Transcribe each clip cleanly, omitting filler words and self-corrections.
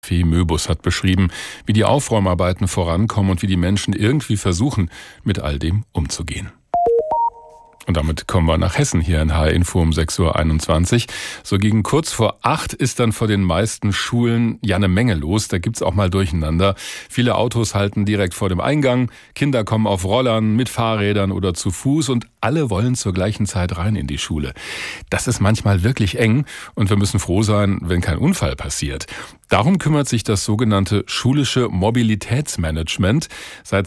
Fee Möbus hat beschrieben, wie die Aufräumarbeiten vorankommen und wie die Menschen irgendwie versuchen, mit all dem umzugehen. Und damit kommen wir nach Hessen hier in HR Info um 6.21 Uhr. So gegen kurz vor 8 ist dann vor den meisten Schulen ja eine Menge los. Da gibt's auch mal Durcheinander. Viele Autos halten direkt vor dem Eingang. Kinder kommen auf Rollern, mit Fahrrädern oder zu Fuß und alle wollen zur gleichen Zeit rein in die Schule. Das ist manchmal wirklich eng und wir müssen froh sein, wenn kein Unfall passiert. Darum kümmert sich das sogenannte schulische Mobilitätsmanagement. Seit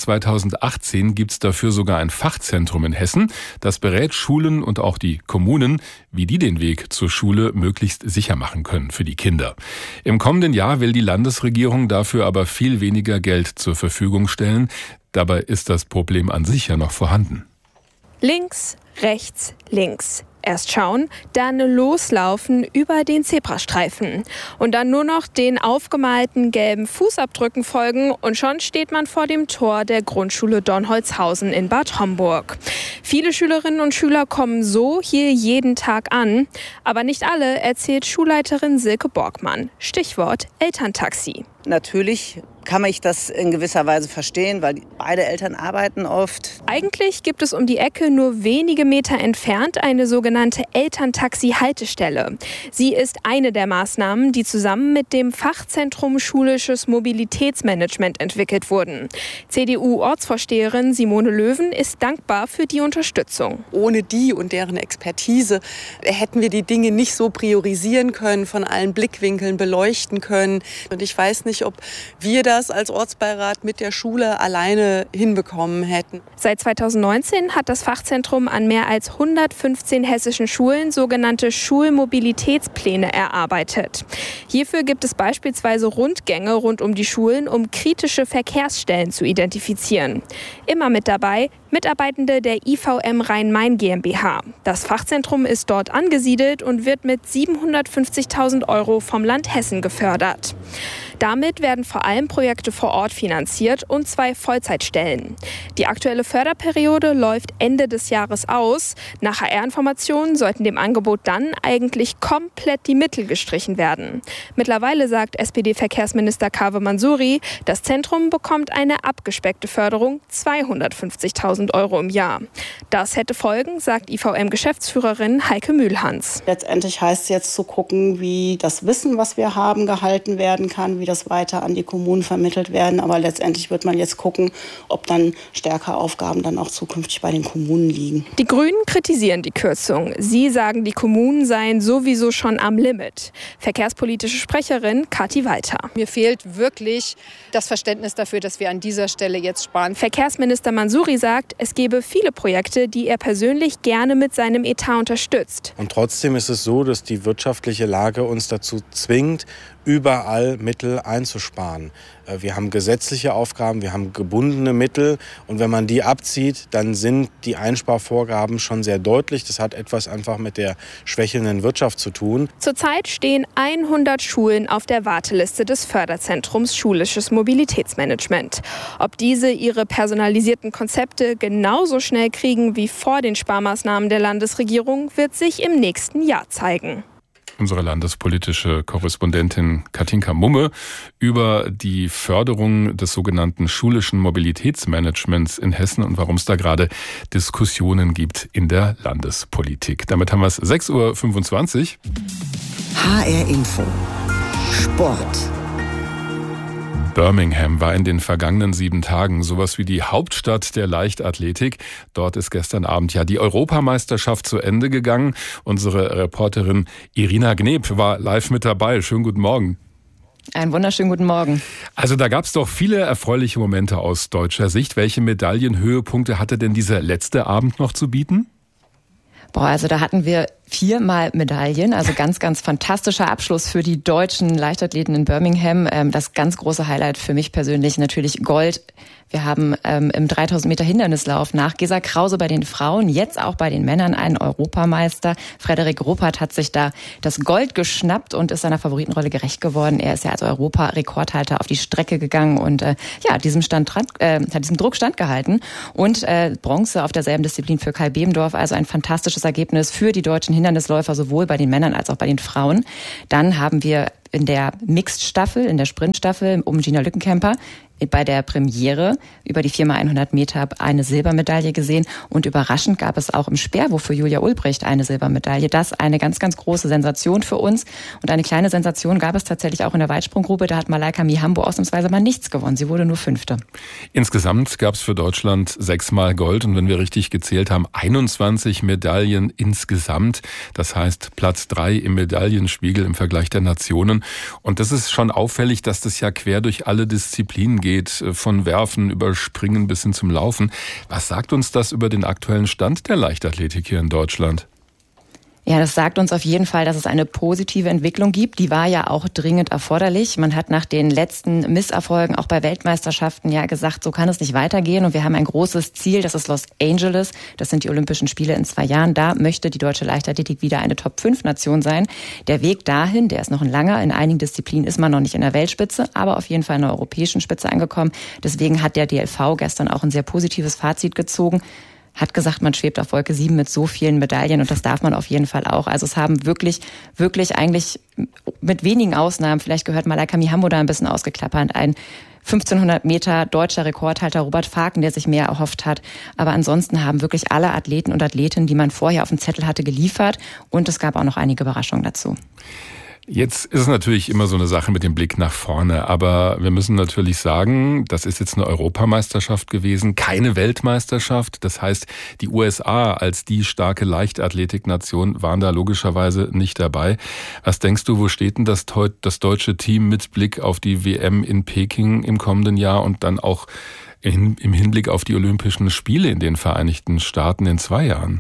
2018 gibt's dafür sogar ein Fachzentrum in Hessen. Das berät Schulen und auch die Kommunen, wie die den Weg zur Schule möglichst sicher machen können für die Kinder. Im kommenden Jahr will die Landesregierung dafür aber viel weniger Geld zur Verfügung stellen. Dabei ist das Problem an sich ja noch vorhanden. Links, rechts, links. Erst schauen, dann loslaufen über den Zebrastreifen. Und dann nur noch den aufgemalten gelben Fußabdrücken folgen und schon steht man vor dem Tor der Grundschule Dornholzhausen in Bad Homburg. Viele Schülerinnen und Schüler kommen so hier jeden Tag an. Aber nicht alle, erzählt Schulleiterin Silke Borgmann. Stichwort Elterntaxi. Natürlich kann ich das in gewisser Weise verstehen, weil beide Eltern arbeiten oft. Eigentlich gibt es um die Ecke nur wenige Meter entfernt eine sogenannte Elterntaxi-Haltestelle. Sie ist eine der Maßnahmen, die zusammen mit dem Fachzentrum Schulisches Mobilitätsmanagement entwickelt wurden. CDU-Ortsvorsteherin Simone Löwen ist dankbar für die Unterstützung. Ohne die und deren Expertise hätten wir die Dinge nicht so priorisieren können, von allen Blickwinkeln beleuchten können. Und ich weiß nicht, ob wir das als Ortsbeirat mit der Schule alleine hinbekommen hätten. Seit 2019 hat das Fachzentrum an mehr als 115 hessischen Schulen sogenannte Schulmobilitätspläne erarbeitet. Hierfür gibt es beispielsweise Rundgänge rund um die Schulen, um kritische Verkehrsstellen zu identifizieren. Immer mit dabei Mitarbeitende der IVM Rhein-Main GmbH. Das Fachzentrum ist dort angesiedelt und wird mit 750.000 € vom Land Hessen gefördert. Damit werden vor allem Projekte vor Ort finanziert und 2 Vollzeitstellen. Die aktuelle Förderperiode läuft Ende des Jahres aus. Nach HR-Informationen sollten dem Angebot dann eigentlich komplett die Mittel gestrichen werden. Mittlerweile sagt SPD-Verkehrsminister Kaveh Mansuri, das Zentrum bekommt eine abgespeckte Förderung, 250.000 € im Jahr. Das hätte Folgen, sagt IVM-Geschäftsführerin Heike Mühlhans. Letztendlich heißt es jetzt zu gucken, wie das Wissen, was wir haben, gehalten werden kann, wie das weiter an die Kommunen vermittelt werden. Aber letztendlich wird man jetzt gucken, ob dann stärker Aufgaben dann auch zukünftig bei den Kommunen liegen. Die Grünen kritisieren die Kürzung. Sie sagen, die Kommunen seien sowieso schon am Limit. Verkehrspolitische Sprecherin Kathi Walter. Mir fehlt wirklich das Verständnis dafür, dass wir an dieser Stelle jetzt sparen. Verkehrsminister Mansuri sagt, es gebe viele Projekte, die er persönlich gerne mit seinem Etat unterstützt. Und trotzdem ist es so, dass die wirtschaftliche Lage uns dazu zwingt, überall Mittel einzusparen. Wir haben gesetzliche Aufgaben, wir haben gebundene Mittel und wenn man die abzieht, dann sind die Einsparvorgaben schon sehr deutlich. Das hat etwas einfach mit der schwächelnden Wirtschaft zu tun. Zurzeit stehen 100 Schulen auf der Warteliste des Förderzentrums Schulisches Mobilitätsmanagement. Ob diese ihre personalisierten Konzepte genauso schnell kriegen wie vor den Sparmaßnahmen der Landesregierung, wird sich im nächsten Jahr zeigen. Unsere landespolitische Korrespondentin Katinka Mumme über die Förderung des sogenannten schulischen Mobilitätsmanagements in Hessen und warum es da gerade Diskussionen gibt in der Landespolitik. Damit haben wir es 6.25 Uhr. HR Info. Sport. Birmingham war in den vergangenen 7 Tagen sowas wie die Hauptstadt der Leichtathletik. Dort ist gestern Abend ja die Europameisterschaft zu Ende gegangen. Unsere Reporterin Irina Gneb war live mit dabei. Schönen guten Morgen. Einen wunderschönen guten Morgen. Also da gab es doch viele erfreuliche Momente aus deutscher Sicht. Welche Medaillenhöhepunkte hatte denn dieser letzte Abend noch zu bieten? Also da hatten wir 4-mal Medaillen, also ganz, ganz fantastischer Abschluss für die deutschen Leichtathleten in Birmingham. Das ganz große Highlight für mich persönlich natürlich Gold. Wir haben im 3000 Meter Hindernislauf nach Gesa Krause bei den Frauen, jetzt auch bei den Männern einen Europameister. Frederik Ruppert hat sich da das Gold geschnappt und ist seiner Favoritenrolle gerecht geworden. Er ist ja als Europarekordhalter auf die Strecke gegangen und hat diesem Druck standgehalten. Und Bronze auf derselben Disziplin für Kai Bebendorf, also ein fantastisches Ergebnis für die deutschen Hindernisläufer, sowohl bei den Männern als auch bei den Frauen. Dann haben wir in der Mixed-Staffel, in der Sprintstaffel um Gina Lückenkämper bei der Premiere über die 4x100 Meter eine Silbermedaille gesehen. Und überraschend gab es auch im Speerwurf für Julia Ulbricht eine Silbermedaille. Das eine ganz, ganz große Sensation für uns. Und eine kleine Sensation gab es tatsächlich auch in der Weitsprunggrube. Da hat Malaika Mihambo ausnahmsweise mal nichts gewonnen. Sie wurde nur 5. Insgesamt gab es für Deutschland 6-mal Gold. Und wenn wir richtig gezählt haben, 21 Medaillen insgesamt. Das heißt Platz 3 im Medaillenspiegel im Vergleich der Nationen. Und das ist schon auffällig, dass das ja quer durch alle Disziplinen geht, von Werfen über Springen bis hin zum Laufen. Was sagt uns das über den aktuellen Stand der Leichtathletik hier in Deutschland? Ja, das sagt uns auf jeden Fall, dass es eine positive Entwicklung gibt. Die war ja auch dringend erforderlich. Man hat nach den letzten Misserfolgen auch bei Weltmeisterschaften ja gesagt, so kann es nicht weitergehen. Und wir haben ein großes Ziel, das ist Los Angeles. Das sind die Olympischen Spiele in 2 Jahren. Da möchte die deutsche Leichtathletik wieder eine Top-5-Nation sein. Der Weg dahin, der ist noch ein langer. In einigen Disziplinen ist man noch nicht in der Weltspitze, aber auf jeden Fall in der europäischen Spitze angekommen. Deswegen hat der DLV gestern auch ein sehr positives Fazit gezogen. Hat gesagt, man schwebt auf Wolke 7 mit so vielen Medaillen und das darf man auf jeden Fall auch. Also es haben wirklich eigentlich mit wenigen Ausnahmen, vielleicht gehört Malaika Mihambo da ein bisschen ausgeklappert, ein 1500 Meter deutscher Rekordhalter Robert Faken, der sich mehr erhofft hat. Aber ansonsten haben wirklich alle Athleten und Athletinnen, die man vorher auf dem Zettel hatte, geliefert und es gab auch noch einige Überraschungen dazu. Jetzt ist es natürlich immer so eine Sache mit dem Blick nach vorne, aber wir müssen natürlich sagen, das ist jetzt eine Europameisterschaft gewesen, keine Weltmeisterschaft. Das heißt, die USA als die starke Leichtathletiknation waren da logischerweise nicht dabei. Was denkst du, wo steht denn das deutsche Team mit Blick auf die WM in Peking im kommenden Jahr und dann auch im Hinblick auf die Olympischen Spiele in den Vereinigten Staaten in 2 Jahren?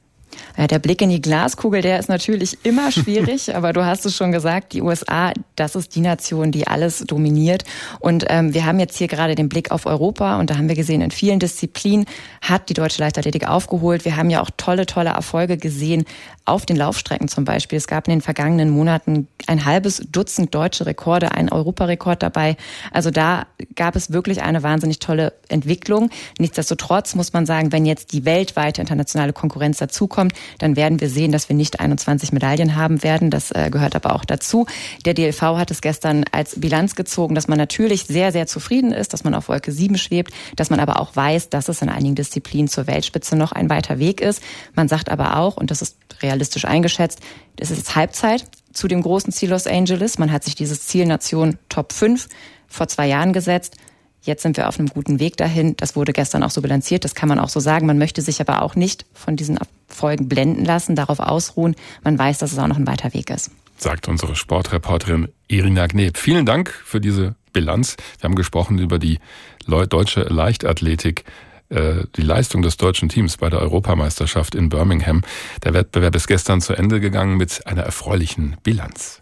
Ja, der Blick in die Glaskugel, der ist natürlich immer schwierig, aber du hast es schon gesagt, die USA, das ist die Nation, die alles dominiert. Und wir haben jetzt hier gerade den Blick auf Europa und da haben wir gesehen, in vielen Disziplinen hat die deutsche Leichtathletik aufgeholt. Wir haben ja auch tolle Erfolge gesehen auf den Laufstrecken zum Beispiel. Es gab in den vergangenen Monaten ein halbes Dutzend deutsche Rekorde, ein Europarekord dabei. Also da gab es wirklich eine wahnsinnig tolle Entwicklung. Nichtsdestotrotz muss man sagen, wenn jetzt die weltweite internationale Konkurrenz dazukommt, dann werden wir sehen, dass wir nicht 21 Medaillen haben werden. Das gehört aber auch dazu. Der DLV hat es gestern als Bilanz gezogen, dass man natürlich sehr, sehr zufrieden ist, dass man auf Wolke 7 schwebt, dass man aber auch weiß, dass es in einigen Disziplinen zur Weltspitze noch ein weiter Weg ist. Man sagt aber auch, und das ist realistisch eingeschätzt, es ist jetzt Halbzeit zu dem großen Ziel Los Angeles. Man hat sich dieses Ziel Nation Top 5 vor 2 Jahren gesetzt. Jetzt sind wir auf einem guten Weg dahin. Das wurde gestern auch so bilanziert, das kann man auch so sagen. Man möchte sich aber auch nicht von diesen Erfolgen blenden lassen, darauf ausruhen. Man weiß, dass es auch noch ein weiter Weg ist. Sagt unsere Sportreporterin Irina Gneb. Vielen Dank für diese Bilanz. Wir haben gesprochen über die deutsche Leichtathletik, die Leistung des deutschen Teams bei der Europameisterschaft in Birmingham. Der Wettbewerb ist gestern zu Ende gegangen mit einer erfreulichen Bilanz.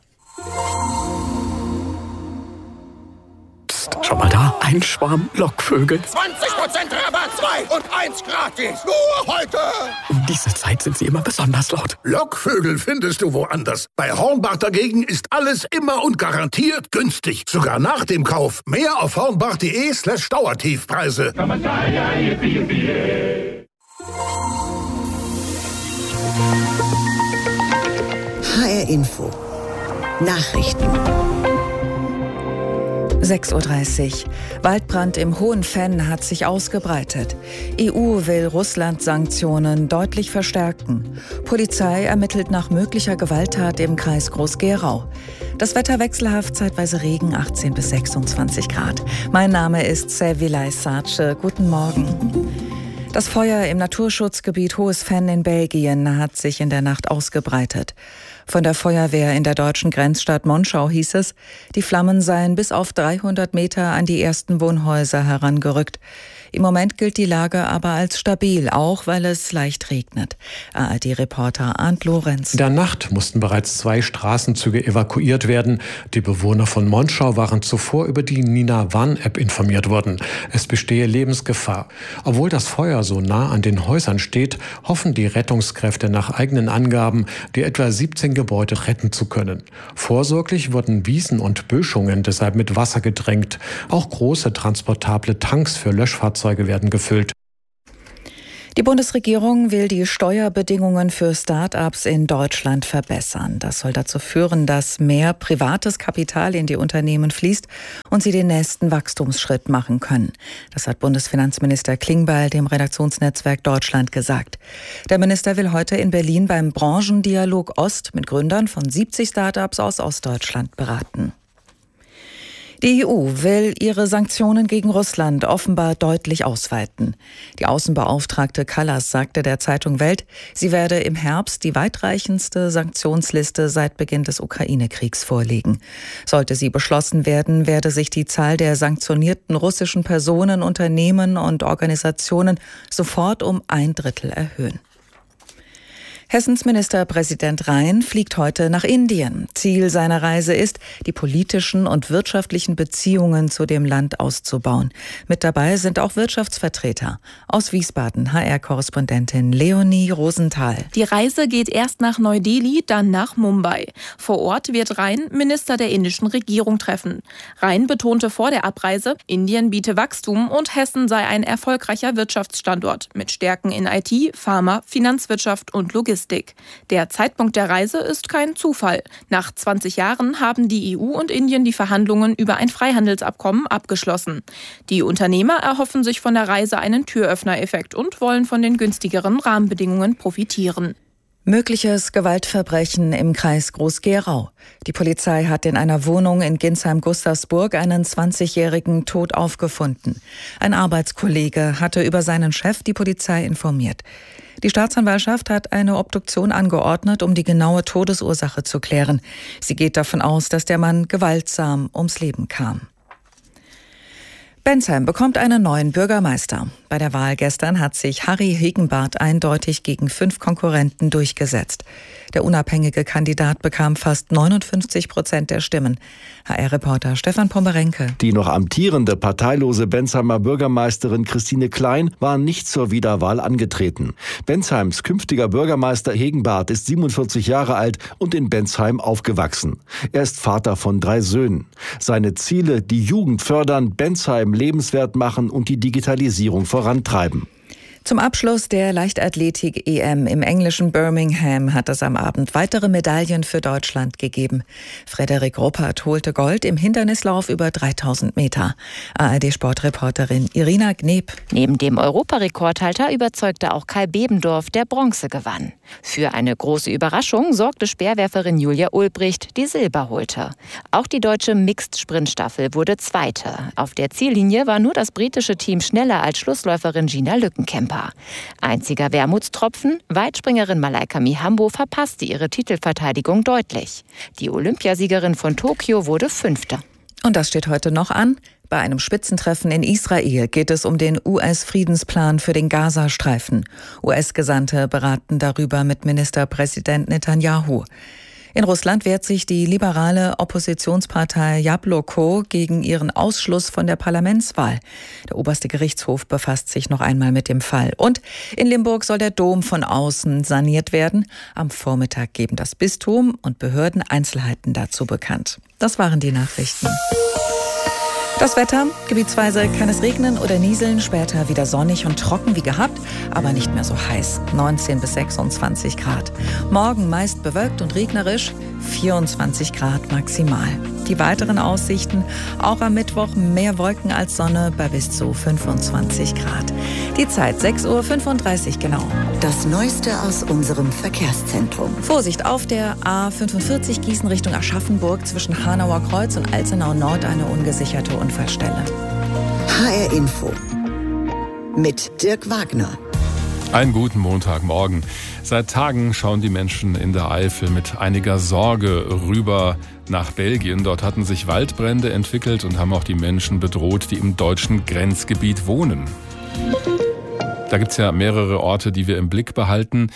Psst, schau mal da, ein Schwarm Lockvögel. 20% Rabatt, 2 und 1 gratis. Nur heute. Um diese Zeit sind sie immer besonders laut. Lockvögel findest du woanders. Bei Hornbach dagegen ist alles immer und garantiert günstig. Sogar nach dem Kauf. Mehr auf hornbach.de/Dauertiefpreise. HR Info. Nachrichten. 6:30 Uhr. Waldbrand im Hohenfenn hat sich ausgebreitet. EU will Russland-Sanktionen deutlich verstärken. Polizei ermittelt nach möglicher Gewalttat im Kreis Groß-Gerau. Das Wetter wechselhaft, zeitweise Regen, 18 bis 26 Grad. Mein Name ist Sevilay Sace. Guten Morgen. Das Feuer im Naturschutzgebiet Hohes-Fenn in Belgien hat sich in der Nacht ausgebreitet. Von der Feuerwehr in der deutschen Grenzstadt Monschau hieß es, die Flammen seien bis auf 300 Meter an die ersten Wohnhäuser herangerückt. Im Moment gilt die Lage aber als stabil, auch weil es leicht regnet. ARD-Reporter Arndt Lorenz. In der Nacht mussten bereits 2 Straßenzüge evakuiert werden. Die Bewohner von Monschau waren zuvor über die Nina Warn-App informiert worden. Es bestehe Lebensgefahr. Obwohl das Feuer so nah an den Häusern steht, hoffen die Rettungskräfte nach eigenen Angaben, die etwa 17 Gebäude retten zu können. Vorsorglich wurden Wiesen und Böschungen deshalb mit Wasser gedrängt. Auch große transportable Tanks für Löschfahrzeuge werden gefüllt. Die Bundesregierung will die Steuerbedingungen für Start-ups in Deutschland verbessern. Das soll dazu führen, dass mehr privates Kapital in die Unternehmen fließt und sie den nächsten Wachstumsschritt machen können. Das hat Bundesfinanzminister Klingbeil dem Redaktionsnetzwerk Deutschland gesagt. Der Minister will heute in Berlin beim Branchendialog Ost mit Gründern von 70 Start-ups aus Ostdeutschland beraten. Die EU will ihre Sanktionen gegen Russland offenbar deutlich ausweiten. Die Außenbeauftragte Kallas sagte der Zeitung Welt, sie werde im Herbst die weitreichendste Sanktionsliste seit Beginn des Ukraine-Kriegs vorlegen. Sollte sie beschlossen werden, werde sich die Zahl der sanktionierten russischen Personen, Unternehmen und Organisationen sofort um 1/3 erhöhen. Hessens Ministerpräsident Rhein fliegt heute nach Indien. Ziel seiner Reise ist, die politischen und wirtschaftlichen Beziehungen zu dem Land auszubauen. Mit dabei sind auch Wirtschaftsvertreter. Aus Wiesbaden HR-Korrespondentin Leonie Rosenthal. Die Reise geht erst nach Neu-Delhi, dann nach Mumbai. Vor Ort wird Rhein Minister der indischen Regierung treffen. Rhein betonte vor der Abreise, Indien biete Wachstum und Hessen sei ein erfolgreicher Wirtschaftsstandort mit Stärken in IT, Pharma, Finanzwirtschaft und Logistik. Der Zeitpunkt der Reise ist kein Zufall. Nach 20 Jahren haben die EU und Indien die Verhandlungen über ein Freihandelsabkommen abgeschlossen. Die Unternehmer erhoffen sich von der Reise einen Türöffner-Effekt und wollen von den günstigeren Rahmenbedingungen profitieren. Mögliches Gewaltverbrechen im Kreis Groß-Gerau. Die Polizei hat in einer Wohnung in Ginsheim-Gustavsburg einen 20-Jährigen tot aufgefunden. Ein Arbeitskollege hatte über seinen Chef die Polizei informiert. Die Staatsanwaltschaft hat eine Obduktion angeordnet, um die genaue Todesursache zu klären. Sie geht davon aus, dass der Mann gewaltsam ums Leben kam. Bensheim bekommt einen neuen Bürgermeister. Bei der Wahl gestern hat sich Harry Hegenbarth eindeutig gegen 5 Konkurrenten durchgesetzt. Der unabhängige Kandidat bekam fast 59% der Stimmen. HR-Reporter Stefan Pommerenke. Die noch amtierende parteilose Bensheimer Bürgermeisterin Christine Klein war nicht zur Wiederwahl angetreten. Bensheims künftiger Bürgermeister Hegenbarth ist 47 Jahre alt und in Bensheim aufgewachsen. Er ist Vater von 3 Söhnen. Seine Ziele: die Jugend fördern, Bensheim lebenswert machen und die Digitalisierung vorantreiben. Zum Abschluss der Leichtathletik-EM im englischen Birmingham hat es am Abend weitere Medaillen für Deutschland gegeben. Frederik Ruppert holte Gold im Hindernislauf über 3000 Meter. ARD-Sportreporterin Irina Gneb. Neben dem Europarekordhalter überzeugte auch Kai Bebendorf, der Bronze gewann. Für eine große Überraschung sorgte Speerwerferin Julia Ulbricht, die Silber holte. Auch die deutsche Mixed-Sprintstaffel wurde Zweite. Auf der Ziellinie war nur das britische Team schneller als Schlussläuferin Gina Lückenkämper. Einziger Wermutstropfen: Weitspringerin Malaika Mihambo verpasste ihre Titelverteidigung deutlich. Die Olympiasiegerin von Tokio wurde 5. Und das steht heute noch an. Bei einem Spitzentreffen in Israel geht es um den US-Friedensplan für den Gazastreifen. US-Gesandte beraten darüber mit Ministerpräsident Netanyahu. In Russland wehrt sich die liberale Oppositionspartei Jabloko gegen ihren Ausschluss von der Parlamentswahl. Der oberste Gerichtshof befasst sich noch einmal mit dem Fall. Und in Limburg soll der Dom von außen saniert werden. Am Vormittag geben das Bistum und Behörden Einzelheiten dazu bekannt. Das waren die Nachrichten. Das Wetter: gebietsweise kann es regnen oder nieseln, später wieder sonnig und trocken wie gehabt, aber nicht mehr so heiß. 19 bis 26 Grad. Morgen meist bewölkt und regnerisch, 24 Grad maximal. Die weiteren Aussichten: auch am Mittwoch mehr Wolken als Sonne bei bis zu 25 Grad. Die Zeit 6:35 Uhr genau. Das Neueste aus unserem Verkehrszentrum. Vorsicht auf der A45 Gießen Richtung Aschaffenburg zwischen Hanauer Kreuz und Alzenau Nord eine ungesicherte Unfallstelle. HR Info mit Dirk Wagner. Einen guten Montagmorgen. Seit Tagen schauen die Menschen in der Eifel mit einiger Sorge rüber nach Belgien. Dort hatten sich Waldbrände entwickelt und haben auch die Menschen bedroht, die im deutschen Grenzgebiet wohnen. Da gibt es ja mehrere Orte, die wir im Blick behalten.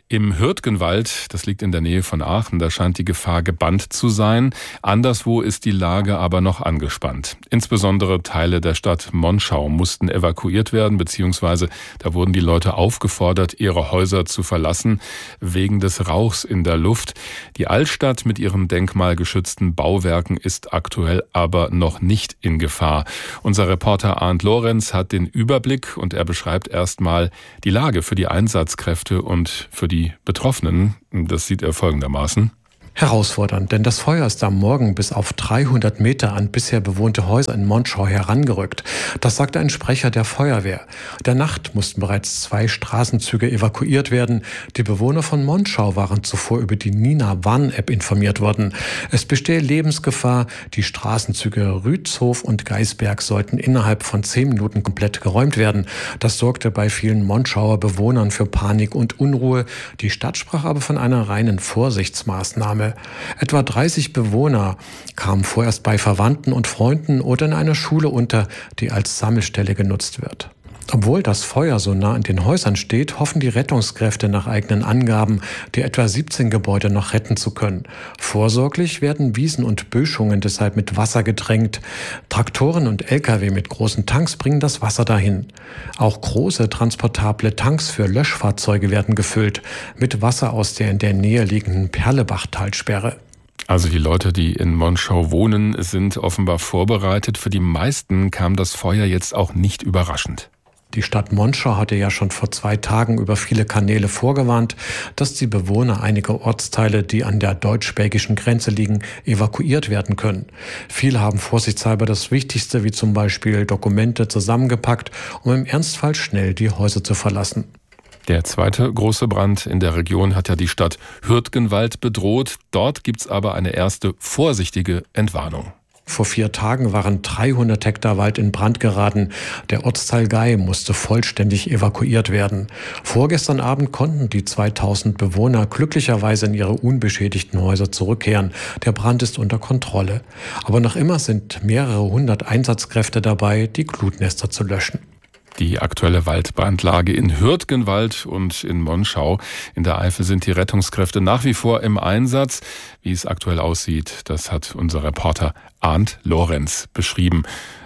Im Hürtgenwald, das liegt in der Nähe von Aachen, da scheint die Gefahr gebannt zu sein. Anderswo ist die Lage aber noch angespannt. Insbesondere Teile der Stadt Monschau mussten evakuiert werden, beziehungsweise da wurden die Leute aufgefordert, ihre Häuser zu verlassen, wegen des Rauchs in der Luft. Die Altstadt mit ihren denkmalgeschützten Bauwerken ist aktuell aber noch nicht in Gefahr. Unser Reporter Arndt Lorenz hat den Überblick und er beschreibt erstmal die Lage für die Einsatzkräfte und für die Betroffenen. Das sieht er folgendermaßen. Herausfordernd, denn das Feuer ist am Morgen bis auf 300 Meter an bisher bewohnte Häuser in Monschau herangerückt. Das sagte ein Sprecher der Feuerwehr. In der Nacht mussten bereits 2 Straßenzüge evakuiert werden. Die Bewohner von Monschau waren zuvor über die Nina-Warn-App informiert worden. Es bestehe Lebensgefahr. Die Straßenzüge Rützhof und Geisberg sollten innerhalb von 10 Minuten komplett geräumt werden. Das sorgte bei vielen Monschauer Bewohnern für Panik und Unruhe. Die Stadt sprach aber von einer reinen Vorsichtsmaßnahme. Etwa 30 Bewohner kamen vorerst bei Verwandten und Freunden oder in einer Schule unter, die als Sammelstelle genutzt wird. Obwohl das Feuer so nah an den Häusern steht, hoffen die Rettungskräfte nach eigenen Angaben, die etwa 17 Gebäude noch retten zu können. Vorsorglich werden Wiesen und Böschungen deshalb mit Wasser getränkt. Traktoren und Lkw mit großen Tanks bringen das Wasser dahin. Auch große transportable Tanks für Löschfahrzeuge werden gefüllt mit Wasser aus der in der Nähe liegenden Perlebachtalsperre. Also die Leute, die in Monschau wohnen, sind offenbar vorbereitet. Für die meisten kam das Feuer jetzt auch nicht überraschend. Die Stadt Monschau hatte ja schon vor 2 Tagen über viele Kanäle vorgewarnt, dass die Bewohner einiger Ortsteile, die an der deutsch-belgischen Grenze liegen, evakuiert werden können. Viele haben vorsichtshalber das Wichtigste, wie zum Beispiel Dokumente, zusammengepackt, um im Ernstfall schnell die Häuser zu verlassen. Der zweite große Brand in der Region hat ja die Stadt Hürtgenwald bedroht. Dort gibt's aber eine erste vorsichtige Entwarnung. Vor 4 Tagen waren 300 Hektar Wald in Brand geraten. Der Ortsteil Gei musste vollständig evakuiert werden. Vorgestern Abend konnten die 2000 Bewohner glücklicherweise in ihre unbeschädigten Häuser zurückkehren. Der Brand ist unter Kontrolle. Aber noch immer sind mehrere 100 Einsatzkräfte dabei, die Glutnester zu löschen. Die aktuelle Waldbrandlage in Hürtgenwald und in Monschau in der Eifel sind die Rettungskräfte nach wie vor im Einsatz. Wie es aktuell aussieht, das hat unser Reporter Arndt Lorenz beschrieben.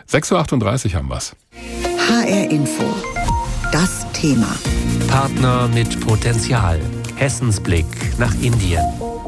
6.38 Uhr haben wir's. HR Info. Das Thema. Partner mit Potenzial. Hessens Blick nach Indien.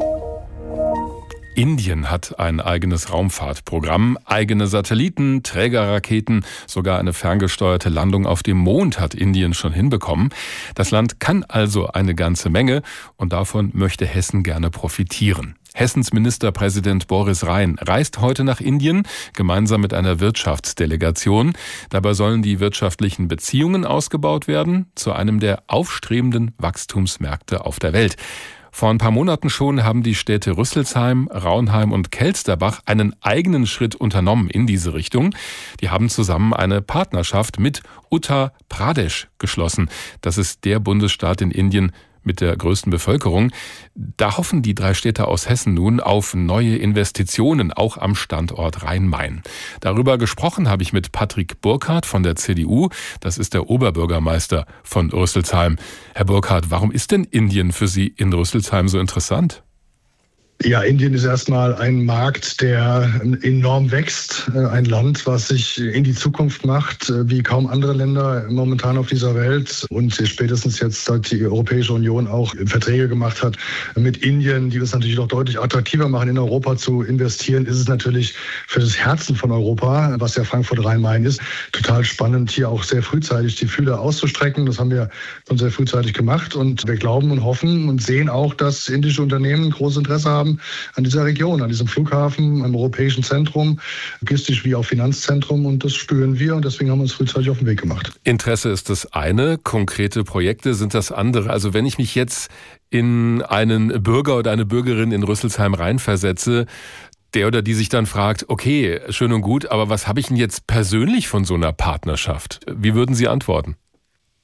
Indien hat ein eigenes Raumfahrtprogramm, eigene Satelliten, Trägerraketen, sogar eine ferngesteuerte Landung auf dem Mond hat Indien schon hinbekommen. Das Land kann also eine ganze Menge und davon möchte Hessen gerne profitieren. Hessens Ministerpräsident Boris Rhein reist heute nach Indien, gemeinsam mit einer Wirtschaftsdelegation. Dabei sollen die wirtschaftlichen Beziehungen ausgebaut werden zu einem der aufstrebenden Wachstumsmärkte auf der Welt. Vor ein paar Monaten schon haben die Städte Rüsselsheim, Raunheim und Kelsterbach einen eigenen Schritt unternommen in diese Richtung. Die haben zusammen eine Partnerschaft mit Uttar Pradesh geschlossen. Das ist der Bundesstaat in Indien mit der größten Bevölkerung. Da hoffen die 3 Städte aus Hessen nun auf neue Investitionen, auch am Standort Rhein-Main. Darüber gesprochen habe ich mit Patrick Burkhardt von der CDU. Das ist der Oberbürgermeister von Rüsselsheim. Herr Burkhardt, warum ist denn Indien für Sie in Rüsselsheim so interessant? Ja, Indien ist erstmal ein Markt, der enorm wächst. Ein Land, was sich in die Zukunft macht, wie kaum andere Länder momentan auf dieser Welt. Und spätestens jetzt, seit die Europäische Union auch Verträge gemacht hat mit Indien, die es natürlich noch deutlich attraktiver machen, in Europa zu investieren, ist es natürlich für das Herzen von Europa, was ja Frankfurt Rhein-Main ist, total spannend, hier auch sehr frühzeitig die Fühler auszustrecken. Das haben wir schon sehr frühzeitig gemacht. Und wir glauben und hoffen und sehen auch, dass indische Unternehmen großes Interesse haben an dieser Region, an diesem Flughafen, am europäischen Zentrum, logistisch wie auch Finanzzentrum. Und das spüren wir und deswegen haben wir uns frühzeitig auf den Weg gemacht. Interesse ist das eine, konkrete Projekte sind das andere. Also wenn ich mich jetzt in einen Bürger oder eine Bürgerin in Rüsselsheim reinversetze, der oder die sich dann fragt, okay, schön und gut, aber was habe ich denn jetzt persönlich von so einer Partnerschaft? Wie würden Sie antworten?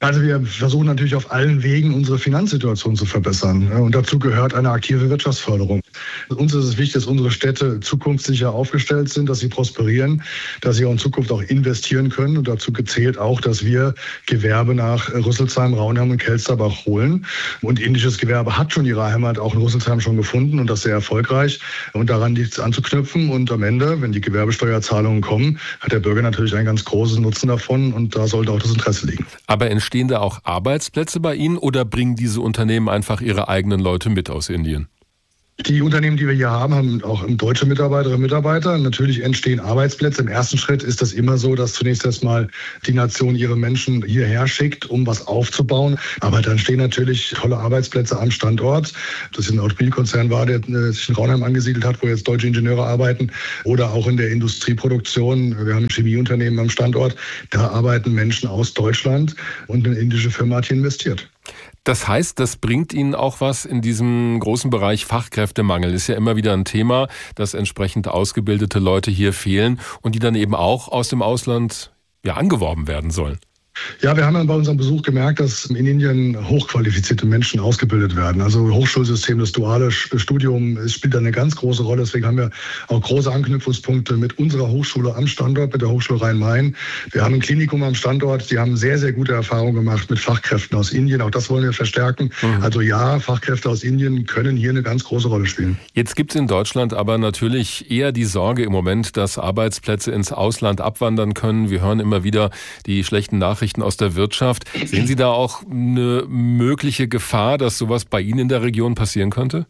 Also wir versuchen natürlich auf allen Wegen, unsere Finanzsituation zu verbessern. Und dazu gehört eine aktive Wirtschaftsförderung. Uns ist es wichtig, dass unsere Städte zukunftssicher aufgestellt sind, dass sie prosperieren, dass sie auch in Zukunft auch investieren können. Und dazu gezählt auch, dass wir Gewerbe nach Rüsselsheim, Raunheim und Kelsterbach holen. Und indisches Gewerbe hat schon ihre Heimat auch in Rüsselsheim schon gefunden und das sehr erfolgreich. Und daran liegt es anzuknüpfen. Und am Ende, wenn die Gewerbesteuerzahlungen kommen, hat der Bürger natürlich einen ganz großen Nutzen davon. Und da sollte auch das Interesse liegen. Aber entstehen da auch Arbeitsplätze bei Ihnen oder bringen diese Unternehmen einfach ihre eigenen Leute mit aus Indien? Die Unternehmen, die wir hier haben auch deutsche Mitarbeiterinnen und Mitarbeiter. Natürlich entstehen Arbeitsplätze. Im ersten Schritt ist das immer so, dass zunächst erstmal die Nation ihre Menschen hierher schickt, um was aufzubauen. Aber dann stehen natürlich tolle Arbeitsplätze am Standort. Das ist ein Automobilkonzern war, der sich in Raunheim angesiedelt hat, wo jetzt deutsche Ingenieure arbeiten. Oder auch in der Industrieproduktion. Wir haben ein Chemieunternehmen am Standort. Da arbeiten Menschen aus Deutschland und eine indische Firma hat hier investiert. Das heißt, das bringt Ihnen auch was in diesem großen Bereich Fachkräftemangel. Ist ja immer wieder ein Thema, dass entsprechend ausgebildete Leute hier fehlen und die dann eben auch aus dem Ausland angeworben werden sollen. Ja, wir haben ja bei unserem Besuch gemerkt, dass in Indien hochqualifizierte Menschen ausgebildet werden. Also Hochschulsystem, das duale Studium spielt da eine ganz große Rolle. Deswegen haben wir auch große Anknüpfungspunkte mit unserer Hochschule am Standort, mit der Hochschule Rhein-Main. Wir haben ein Klinikum am Standort. Die haben sehr, sehr gute Erfahrungen gemacht mit Fachkräften aus Indien. Auch das wollen wir verstärken. Also ja, Fachkräfte aus Indien können hier eine ganz große Rolle spielen. Jetzt gibt es in Deutschland aber natürlich eher die Sorge im Moment, dass Arbeitsplätze ins Ausland abwandern können. Wir hören immer wieder die schlechten Nachrichten aus der Wirtschaft. Sehen Sie da auch eine mögliche Gefahr, dass sowas bei Ihnen in der Region passieren könnte?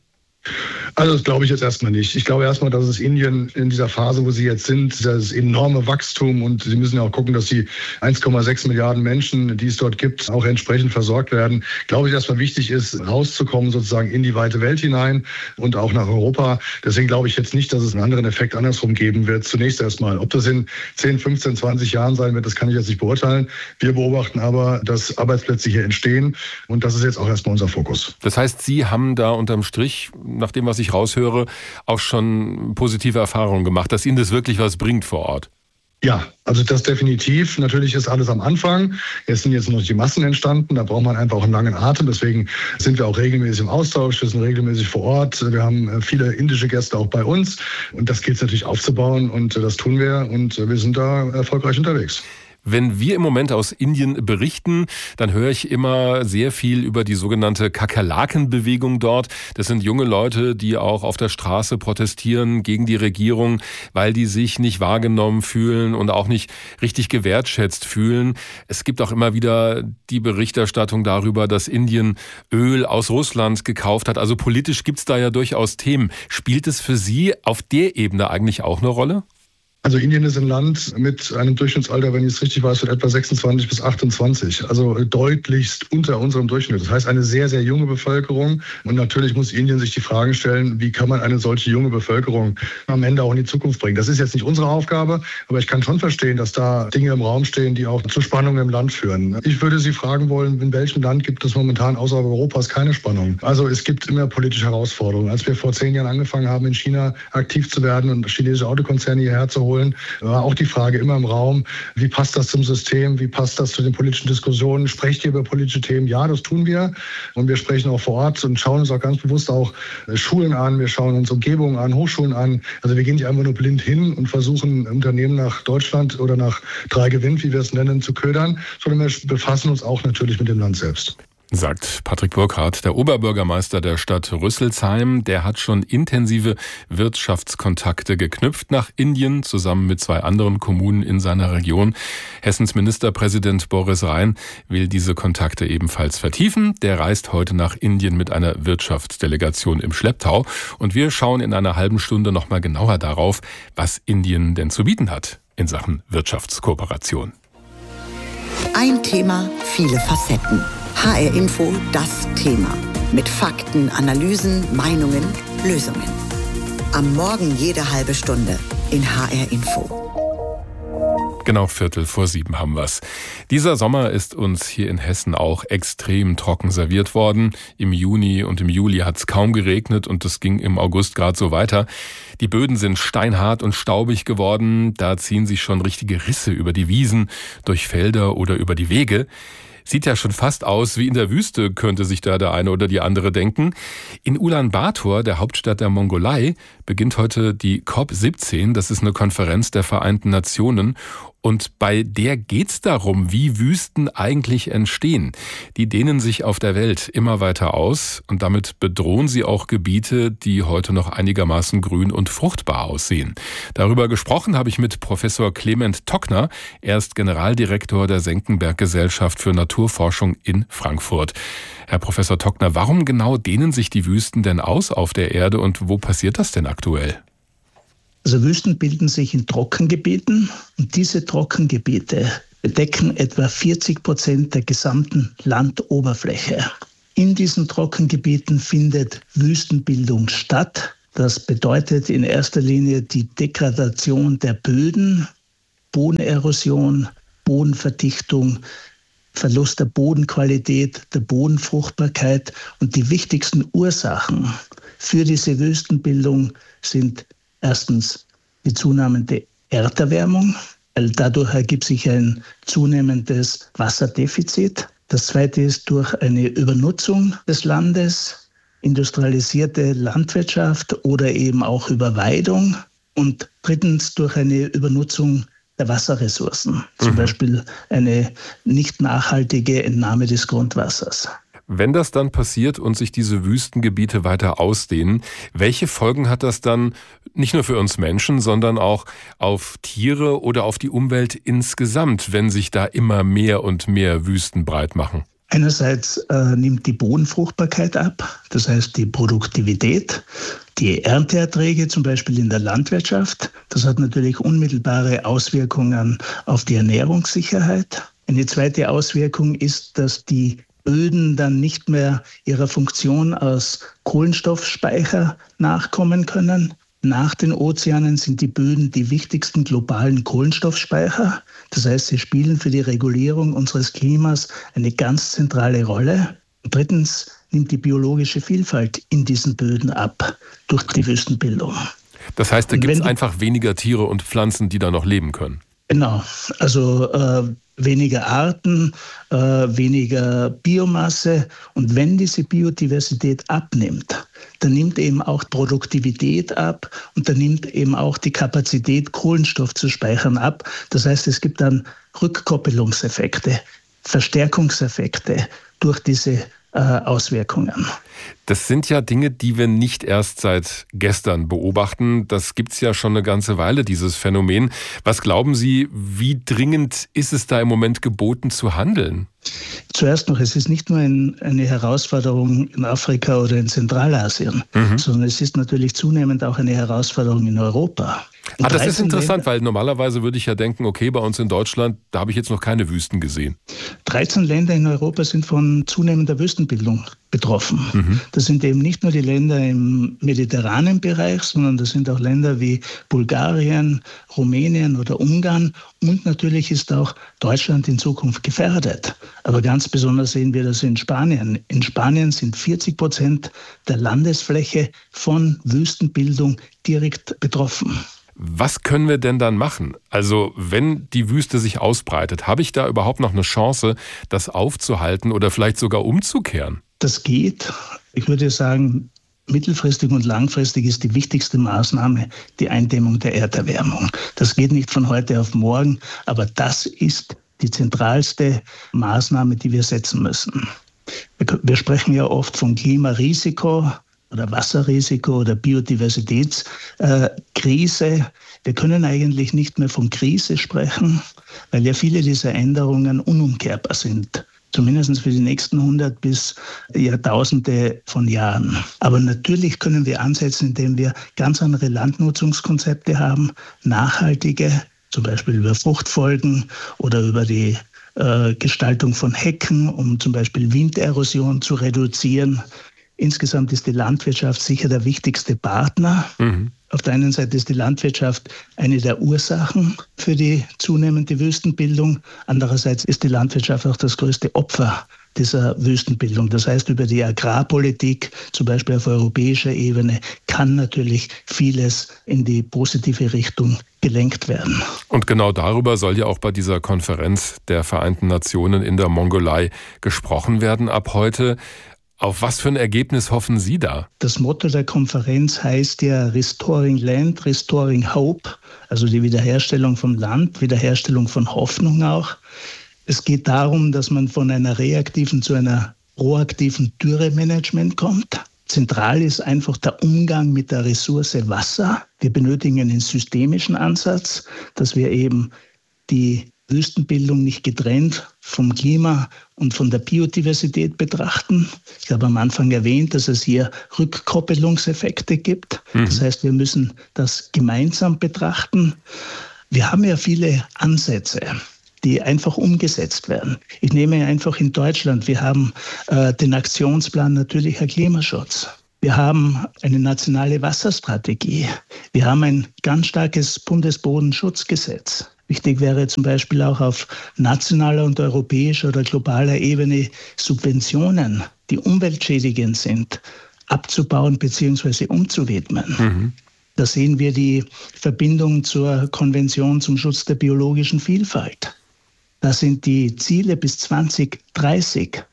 Also das glaube ich jetzt erstmal nicht. Ich glaube erstmal, dass es Indien in dieser Phase, wo sie jetzt sind, das enorme Wachstum und sie müssen ja auch gucken, dass die 1,6 Milliarden Menschen, die es dort gibt, auch entsprechend versorgt werden. Glaube ich, erstmal wichtig ist, rauszukommen sozusagen in die weite Welt hinein und auch nach Europa. Deswegen glaube ich jetzt nicht, dass es einen anderen Effekt andersrum geben wird. Zunächst erstmal. Ob das in 10, 15, 20 Jahren sein wird, das kann ich jetzt nicht beurteilen. Wir beobachten aber, dass Arbeitsplätze hier entstehen und das ist jetzt auch erstmal unser Fokus. Das heißt, Sie haben da unterm Strich, nach dem, was ich raushöre, auch schon positive Erfahrungen gemacht, dass Ihnen das wirklich was bringt vor Ort. Ja, also das definitiv. Natürlich ist alles am Anfang. Es sind jetzt noch die Massen entstanden. Da braucht man einfach auch einen langen Atem. Deswegen sind wir auch regelmäßig im Austausch. Wir sind regelmäßig vor Ort. Wir haben viele indische Gäste auch bei uns. Und das gilt es natürlich aufzubauen. Und das tun wir. Und wir sind da erfolgreich unterwegs. Wenn wir im Moment aus Indien berichten, dann höre ich immer sehr viel über die sogenannte Kakerlaken-Bewegung dort. Das sind junge Leute, die auch auf der Straße protestieren gegen die Regierung, weil die sich nicht wahrgenommen fühlen und auch nicht richtig gewertschätzt fühlen. Es gibt auch immer wieder die Berichterstattung darüber, dass Indien Öl aus Russland gekauft hat. Also politisch gibt es da ja durchaus Themen. Spielt es für Sie auf der Ebene eigentlich auch eine Rolle? Also Indien ist ein Land mit einem Durchschnittsalter, wenn ich es richtig weiß, von etwa 26 bis 28. Also deutlichst unter unserem Durchschnitt. Das heißt, eine sehr, sehr junge Bevölkerung. Und natürlich muss Indien sich die Frage stellen, wie kann man eine solche junge Bevölkerung am Ende auch in die Zukunft bringen. Das ist jetzt nicht unsere Aufgabe, aber ich kann schon verstehen, dass da Dinge im Raum stehen, die auch zu Spannungen im Land führen. Ich würde Sie fragen wollen, in welchem Land gibt es momentan außerhalb Europas keine Spannung? Also es gibt immer politische Herausforderungen. Als wir vor 10 Jahren angefangen haben, in China aktiv zu werden und chinesische Autokonzerne hierher zu holen, war auch die Frage immer im Raum, wie passt das zum System, wie passt das zu den politischen Diskussionen, sprecht ihr über politische Themen? Ja, das tun wir und wir sprechen auch vor Ort und schauen uns auch ganz bewusst auch Schulen an, wir schauen uns Umgebungen an, Hochschulen an. Also wir gehen nicht einfach nur blind hin und versuchen Unternehmen nach Deutschland oder nach 3 Gewinn, wie wir es nennen, zu ködern, sondern wir befassen uns auch natürlich mit dem Land selbst. Sagt Patrick Burkhardt, der Oberbürgermeister der Stadt Rüsselsheim. Der hat schon intensive Wirtschaftskontakte geknüpft nach Indien, zusammen mit 2 anderen Kommunen in seiner Region. Hessens Ministerpräsident Boris Rhein will diese Kontakte ebenfalls vertiefen. Der reist heute nach Indien mit einer Wirtschaftsdelegation im Schlepptau. Und wir schauen in einer halben Stunde nochmal genauer darauf, was Indien denn zu bieten hat in Sachen Wirtschaftskooperation. Ein Thema, viele Facetten. HR Info, das Thema. Mit Fakten, Analysen, Meinungen, Lösungen. Am Morgen jede halbe Stunde in HR Info. Genau 6:15 haben wir's. Dieser Sommer ist uns hier in Hessen auch extrem trocken serviert worden. Im Juni und im Juli hat's kaum geregnet und das ging im August gerade so weiter. Die Böden sind steinhart und staubig geworden. Da ziehen sich schon richtige Risse über die Wiesen, durch Felder oder über die Wege. Sieht ja schon fast aus wie in der Wüste, könnte sich da der eine oder die andere denken. In Ulaanbaatar, der Hauptstadt der Mongolei, beginnt heute die COP17. Das ist eine Konferenz der Vereinten Nationen. Und bei der geht's darum, wie Wüsten eigentlich entstehen. Die dehnen sich auf der Welt immer weiter aus und damit bedrohen sie auch Gebiete, die heute noch einigermaßen grün und fruchtbar aussehen. Darüber gesprochen habe ich mit Professor Clement Tockner. Er ist Generaldirektor der Senckenberg-Gesellschaft für Naturforschung in Frankfurt. Herr Professor Tockner, warum genau dehnen sich die Wüsten denn aus auf der Erde und wo passiert das denn aktuell? Also Wüsten bilden sich in Trockengebieten und diese Trockengebiete bedecken etwa 40% der gesamten Landoberfläche. In diesen Trockengebieten findet Wüstenbildung statt. Das bedeutet in erster Linie die Degradation der Böden, Bodenerosion, Bodenverdichtung, Verlust der Bodenqualität, der Bodenfruchtbarkeit. Und die wichtigsten Ursachen für diese Wüstenbildung sind erstens die zunehmende Erderwärmung, weil dadurch ergibt sich ein zunehmendes Wasserdefizit. Das zweite ist durch eine Übernutzung des Landes, industrialisierte Landwirtschaft oder eben auch Überweidung. Und drittens durch eine Übernutzung der Wasserressourcen, zum Beispiel eine nicht nachhaltige Entnahme des Grundwassers. Wenn das dann passiert und sich diese Wüstengebiete weiter ausdehnen, welche Folgen hat das dann nicht nur für uns Menschen, sondern auch auf Tiere oder auf die Umwelt insgesamt, wenn sich da immer mehr und mehr Wüsten breit machen? Einerseits nimmt die Bodenfruchtbarkeit ab, das heißt die Produktivität, die Ernteerträge zum Beispiel in der Landwirtschaft. Das hat natürlich unmittelbare Auswirkungen auf die Ernährungssicherheit. Eine zweite Auswirkung ist, dass die Böden dann nicht mehr ihrer Funktion als Kohlenstoffspeicher nachkommen können. Nach den Ozeanen sind die Böden die wichtigsten globalen Kohlenstoffspeicher. Das heißt, sie spielen für die Regulierung unseres Klimas eine ganz zentrale Rolle. Und drittens nimmt die biologische Vielfalt in diesen Böden ab durch die Wüstenbildung. Das heißt, da gibt es einfach weniger Tiere und Pflanzen, die da noch leben können? Genau, also weniger Arten, weniger Biomasse. Und wenn diese Biodiversität abnimmt, dann nimmt eben auch Produktivität ab und dann nimmt eben auch die Kapazität, Kohlenstoff zu speichern, ab. Das heißt, es gibt dann Rückkoppelungseffekte, Verstärkungseffekte durch diese Auswirkungen. Das sind ja Dinge, die wir nicht erst seit gestern beobachten. Das gibt's ja schon eine ganze Weile, dieses Phänomen. Was glauben Sie, wie dringend ist es da im Moment geboten zu handeln? Zuerst noch, es ist nicht nur eine Herausforderung in Afrika oder in Zentralasien, sondern es ist natürlich zunehmend auch eine Herausforderung in Europa. Das ist interessant, weil normalerweise würde ich ja denken, okay, bei uns in Deutschland, da habe ich jetzt noch keine Wüsten gesehen. 13 Länder in Europa sind von zunehmender Wüstenbildung betroffen. Das sind eben nicht nur die Länder im mediterranen Bereich, sondern das sind auch Länder wie Bulgarien, Rumänien oder Ungarn. Und natürlich ist auch Deutschland in Zukunft gefährdet. Aber ganz besonders sehen wir das in Spanien. In Spanien sind 40% der Landesfläche von Wüstenbildung direkt betroffen. Was können wir denn dann machen? Also wenn die Wüste sich ausbreitet, habe ich da überhaupt noch eine Chance, das aufzuhalten oder vielleicht sogar umzukehren? Das geht. Ich würde sagen, mittelfristig und langfristig ist die wichtigste Maßnahme die Eindämmung der Erderwärmung. Das geht nicht von heute auf morgen, aber das ist die zentralste Maßnahme, die wir setzen müssen. Wir sprechen ja oft von Klimarisiko oder Wasserrisiko oder Biodiversitätskrise. Wir können eigentlich nicht mehr von Krise sprechen, weil ja viele dieser Änderungen unumkehrbar sind. Zumindest für die nächsten 100 bis Jahrtausende von Jahren. Aber natürlich können wir ansetzen, indem wir ganz andere Landnutzungskonzepte haben, nachhaltige, zum Beispiel über Fruchtfolgen oder über die Gestaltung von Hecken, um zum Beispiel Winderosion zu reduzieren. Insgesamt ist die Landwirtschaft sicher der wichtigste Partner. Auf der einen Seite ist die Landwirtschaft eine der Ursachen für die zunehmende Wüstenbildung. Andererseits ist die Landwirtschaft auch das größte Opfer dieser Wüstenbildung. Das heißt, über die Agrarpolitik, zum Beispiel auf europäischer Ebene, kann natürlich vieles in die positive Richtung gelenkt werden. Und genau darüber soll ja auch bei dieser Konferenz der Vereinten Nationen in der Mongolei gesprochen werden ab heute. Auf was für ein Ergebnis hoffen Sie da? Das Motto der Konferenz heißt ja Restoring Land, Restoring Hope, also die Wiederherstellung vom Land, Wiederherstellung von Hoffnung auch. Es geht darum, dass man von einer reaktiven zu einer proaktiven Dürremanagement kommt. Zentral ist einfach der Umgang mit der Ressource Wasser. Wir benötigen einen systemischen Ansatz, dass wir eben die Wüstenbildung nicht getrennt vom Klima und von der Biodiversität betrachten. Ich habe am Anfang erwähnt, dass es hier Rückkoppelungseffekte gibt. Das heißt, wir müssen das gemeinsam betrachten. Wir haben ja viele Ansätze, die einfach umgesetzt werden. Ich nehme einfach in Deutschland, wir haben den Aktionsplan natürlicher Klimaschutz. Wir haben eine nationale Wasserstrategie. Wir haben ein ganz starkes Bundesbodenschutzgesetz. Wichtig wäre zum Beispiel auch auf nationaler und europäischer oder globaler Ebene Subventionen, die umweltschädigend sind, abzubauen bzw. umzuwidmen. Da sehen wir die Verbindung zur Konvention zum Schutz der biologischen Vielfalt. Da sind die Ziele bis 2030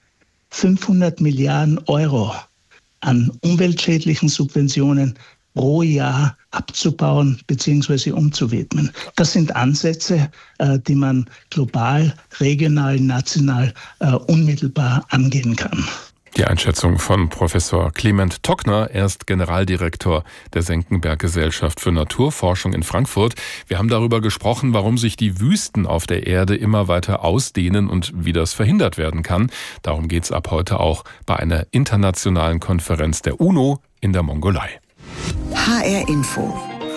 500 Milliarden Euro an umweltschädlichen Subventionen pro Jahr abzubauen bzw. umzuwidmen. Das sind Ansätze, die man global, regional, national unmittelbar angehen kann. Die Einschätzung von Professor Clement Tockner, er ist Generaldirektor der Senckenberg-Gesellschaft für Naturforschung in Frankfurt. Wir haben darüber gesprochen, warum sich die Wüsten auf der Erde immer weiter ausdehnen und wie das verhindert werden kann. Darum geht es ab heute auch bei einer internationalen Konferenz der UNO in der Mongolei. HR Info.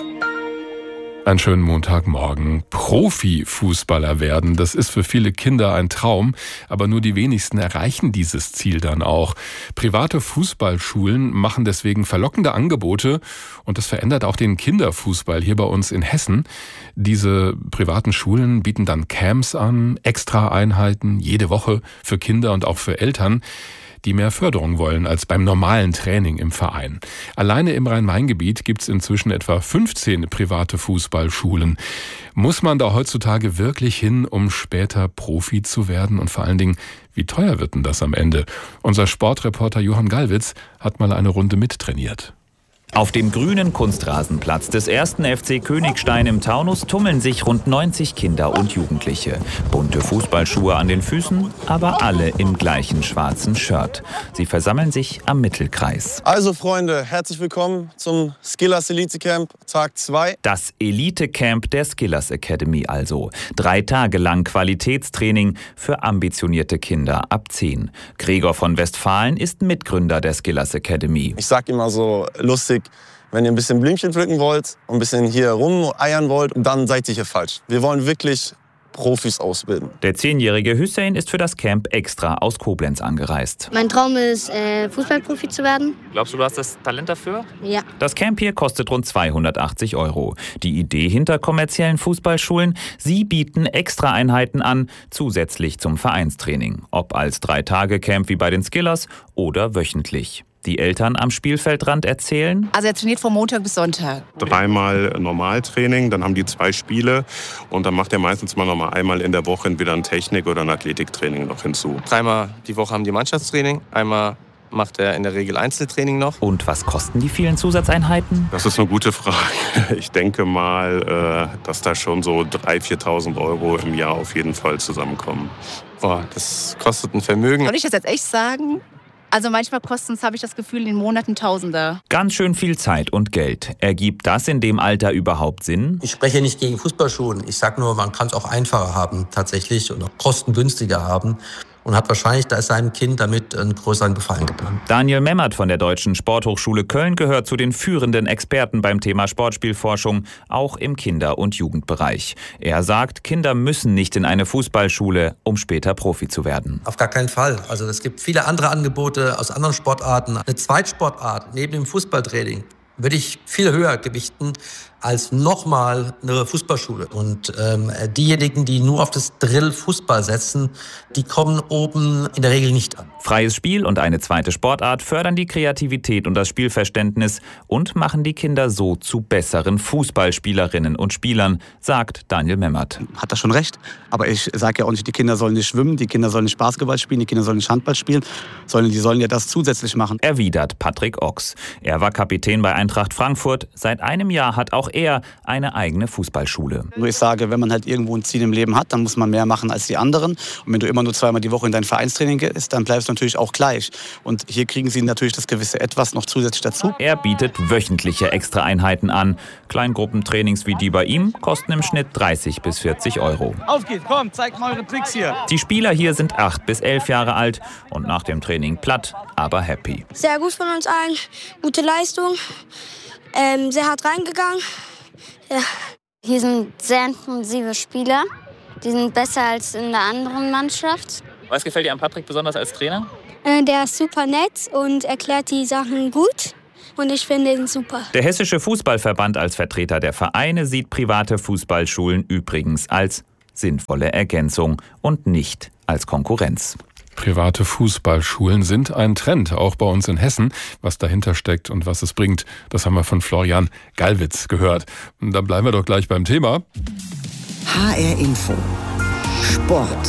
Einen schönen Montagmorgen. Profifußballer werden, das ist für viele Kinder ein Traum, aber nur die wenigsten erreichen dieses Ziel dann auch. Private Fußballschulen machen deswegen verlockende Angebote und das verändert auch den Kinderfußball hier bei uns in Hessen. Diese privaten Schulen bieten dann Camps an, Extra-Einheiten, jede Woche für Kinder und auch für Eltern, die mehr Förderung wollen als beim normalen Training im Verein. Alleine im Rhein-Main-Gebiet gibt es inzwischen etwa 15 private Fußballschulen. Muss man da heutzutage wirklich hin, um später Profi zu werden? Und vor allen Dingen, wie teuer wird denn das am Ende? Unser Sportreporter Johann Gallwitz hat mal eine Runde mittrainiert. Auf dem grünen Kunstrasenplatz des 1. FC Königstein im Taunus tummeln sich rund 90 Kinder und Jugendliche. Bunte Fußballschuhe an den Füßen, aber alle im gleichen schwarzen Shirt. Sie versammeln sich am Mittelkreis. Also Freunde, herzlich willkommen zum Skillers Elite Camp Tag 2. Das Elite Camp der Skillers Academy also. 3 Tage lang Qualitätstraining für ambitionierte Kinder ab 10. Gregor von Westfalen ist Mitgründer der Skillers Academy. Ich sag immer so lustig, wenn ihr ein bisschen Blümchen pflücken wollt und ein bisschen hier rumeiern wollt, dann seid ihr hier falsch. Wir wollen wirklich Profis ausbilden. Der 10-jährige Hüseyin ist für das Camp extra aus Koblenz angereist. Mein Traum ist, Fußballprofi zu werden. Glaubst du, du hast das Talent dafür? Ja. Das Camp hier kostet rund 280 €. Die Idee hinter kommerziellen Fußballschulen, sie bieten Extra-Einheiten an, zusätzlich zum Vereinstraining. Ob als 3-Tage-Camp wie bei den Skillers oder wöchentlich. Die Eltern am Spielfeldrand erzählen: Also er trainiert von Montag bis Sonntag. 3-mal Normaltraining, dann haben die 2 Spiele und dann macht er meistens mal noch mal einmal in der Woche entweder ein Technik- oder ein Athletiktraining noch hinzu. 3-mal die Woche haben die Mannschaftstraining, einmal macht er in der Regel Einzeltraining noch. Und was kosten die vielen Zusatzeinheiten? Das ist eine gute Frage. Ich denke mal, dass da schon so 3.000, 4.000 € im Jahr auf jeden Fall zusammenkommen. Boah, das kostet ein Vermögen. Soll ich das jetzt echt sagen? Also manchmal kosten es, habe ich das Gefühl, in den Monaten Tausender. Ganz schön viel Zeit und Geld. Ergibt das in dem Alter überhaupt Sinn? Ich spreche nicht gegen Fußballschulen. Ich sage nur, man kann es auch einfacher haben tatsächlich und auch kostengünstiger haben. und hat wahrscheinlich seinem Kind damit einen größeren Gefallen getan. Daniel Memmert von der Deutschen Sporthochschule Köln gehört zu den führenden Experten beim Thema Sportspielforschung, auch im Kinder- und Jugendbereich. Er sagt, Kinder müssen nicht in eine Fußballschule, um später Profi zu werden. Auf gar keinen Fall. Also es gibt viele andere Angebote aus anderen Sportarten. Eine Zweitsportart neben dem Fußballtraining würde ich viel höher gewichten als nochmal eine Fußballschule. Und diejenigen, die nur auf das Drill Fußball setzen, die kommen oben in der Regel nicht an. Freies Spiel und eine zweite Sportart fördern die Kreativität und das Spielverständnis und machen die Kinder so zu besseren Fußballspielerinnen und Spielern, sagt Daniel Memmert. Hat er schon recht, aber ich sage ja auch nicht, die Kinder sollen nicht schwimmen, die Kinder sollen nicht Basketball spielen, die Kinder sollen nicht Handball spielen, sondern die sollen ja das zusätzlich machen. Erwidert Patrick Ochs. Er war Kapitän bei Eintracht Frankfurt. Seit einem Jahr hat auch er eine eigene Fußballschule. Nur ich sage, wenn man halt irgendwo ein Ziel im Leben hat, dann muss man mehr machen als die anderen. Und wenn du immer nur 2-mal die Woche in dein Vereinstraining gehst, dann bleibst du natürlich auch gleich. Und hier kriegen sie natürlich das gewisse Etwas noch zusätzlich dazu. Er bietet wöchentliche Extraeinheiten an. Kleingruppentrainings wie die bei ihm kosten im Schnitt 30 bis 40 Euro. Auf geht's, komm, zeigt mal eure Tricks hier. Die Spieler hier sind 8 bis 11 Jahre alt und nach dem Training platt, aber happy. Sehr gut von uns allen, gute Leistung, sehr hart reingegangen. Ja. Hier sind sehr intensive Spieler, die sind besser als in der anderen Mannschaft. Was gefällt dir an Patrick besonders als Trainer? Der ist super nett und erklärt die Sachen gut. Und ich finde ihn super. Der Hessische Fußballverband als Vertreter der Vereine sieht private Fußballschulen übrigens als sinnvolle Ergänzung und nicht als Konkurrenz. Private Fußballschulen sind ein Trend, auch bei uns in Hessen. Was dahinter steckt und was es bringt, das haben wir von Florian Gallwitz gehört. Und dann bleiben wir doch gleich beim Thema. HR Info. Sport.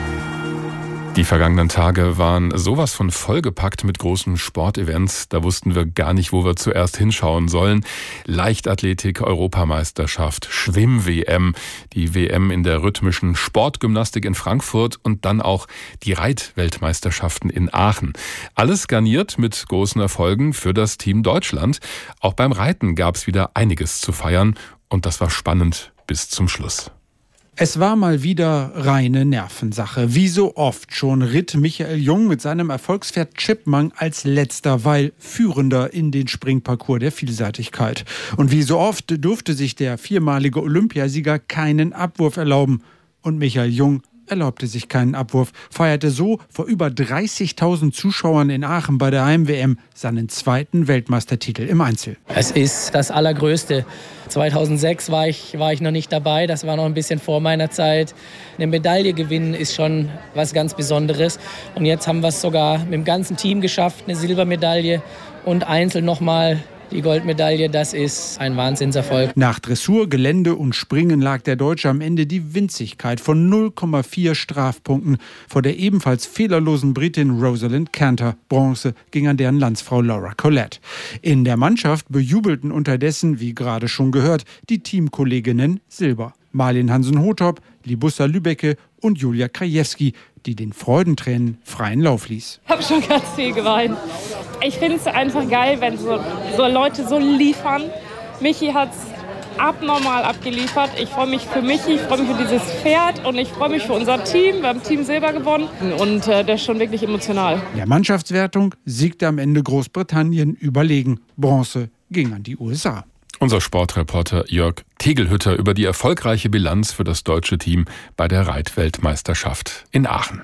Die vergangenen Tage waren sowas von vollgepackt mit großen Sportevents. Da wussten wir gar nicht, wo wir zuerst hinschauen sollen. Leichtathletik, Europameisterschaft, Schwimm-WM, die WM in der rhythmischen Sportgymnastik in Frankfurt und dann auch die Reitweltmeisterschaften in Aachen. Alles garniert mit großen Erfolgen für das Team Deutschland. Auch beim Reiten gab es wieder einiges zu feiern und das war spannend bis zum Schluss. Es war mal wieder reine Nervensache. Wie so oft schon ritt Michael Jung mit seinem Erfolgspferd Chipmunk als letzter, weil Führender in den Springparcours der Vielseitigkeit. Und wie so oft durfte sich der viermalige Olympiasieger keinen Abwurf erlauben. Und Michael Jung erlaubte sich keinen Abwurf, feierte so vor über 30.000 Zuschauern in Aachen bei der Heim-WM seinen zweiten Weltmeistertitel im Einzel. Es ist das Allergrößte. 2006 war ich noch nicht dabei, das war noch ein bisschen vor meiner Zeit. Eine Medaille gewinnen ist schon was ganz Besonderes. Und jetzt haben wir es sogar mit dem ganzen Team geschafft, eine Silbermedaille und Einzel nochmal die Goldmedaille, das ist ein Wahnsinnserfolg. Nach Dressur, Gelände und Springen lag der Deutsche am Ende die Winzigkeit von 0,4 Strafpunkten vor der ebenfalls fehlerlosen Britin Rosalind Cantor. Bronze ging an deren Landsfrau Laura Collette. In der Mannschaft bejubelten unterdessen, wie gerade schon gehört, die Teamkolleginnen Silber. Marlin Hansen-Hothop, Libussa Lübecke und Julia Krajewski, die den Freudentränen freien Lauf ließ. Ich habe schon ganz viel geweint. Ich finde es einfach geil, wenn so Leute so liefern. Michi hat es abnormal abgeliefert. Ich freue mich für Michi, ich freue mich für dieses Pferd und ich freue mich für unser Team. Wir haben Team Silber gewonnen und das ist schon wirklich emotional. In der Mannschaftswertung siegte am Ende Großbritannien überlegen. Bronze ging an die USA. Unser Sportreporter Jörg Tegelhütter über die erfolgreiche Bilanz für das deutsche Team bei der Reitweltmeisterschaft in Aachen.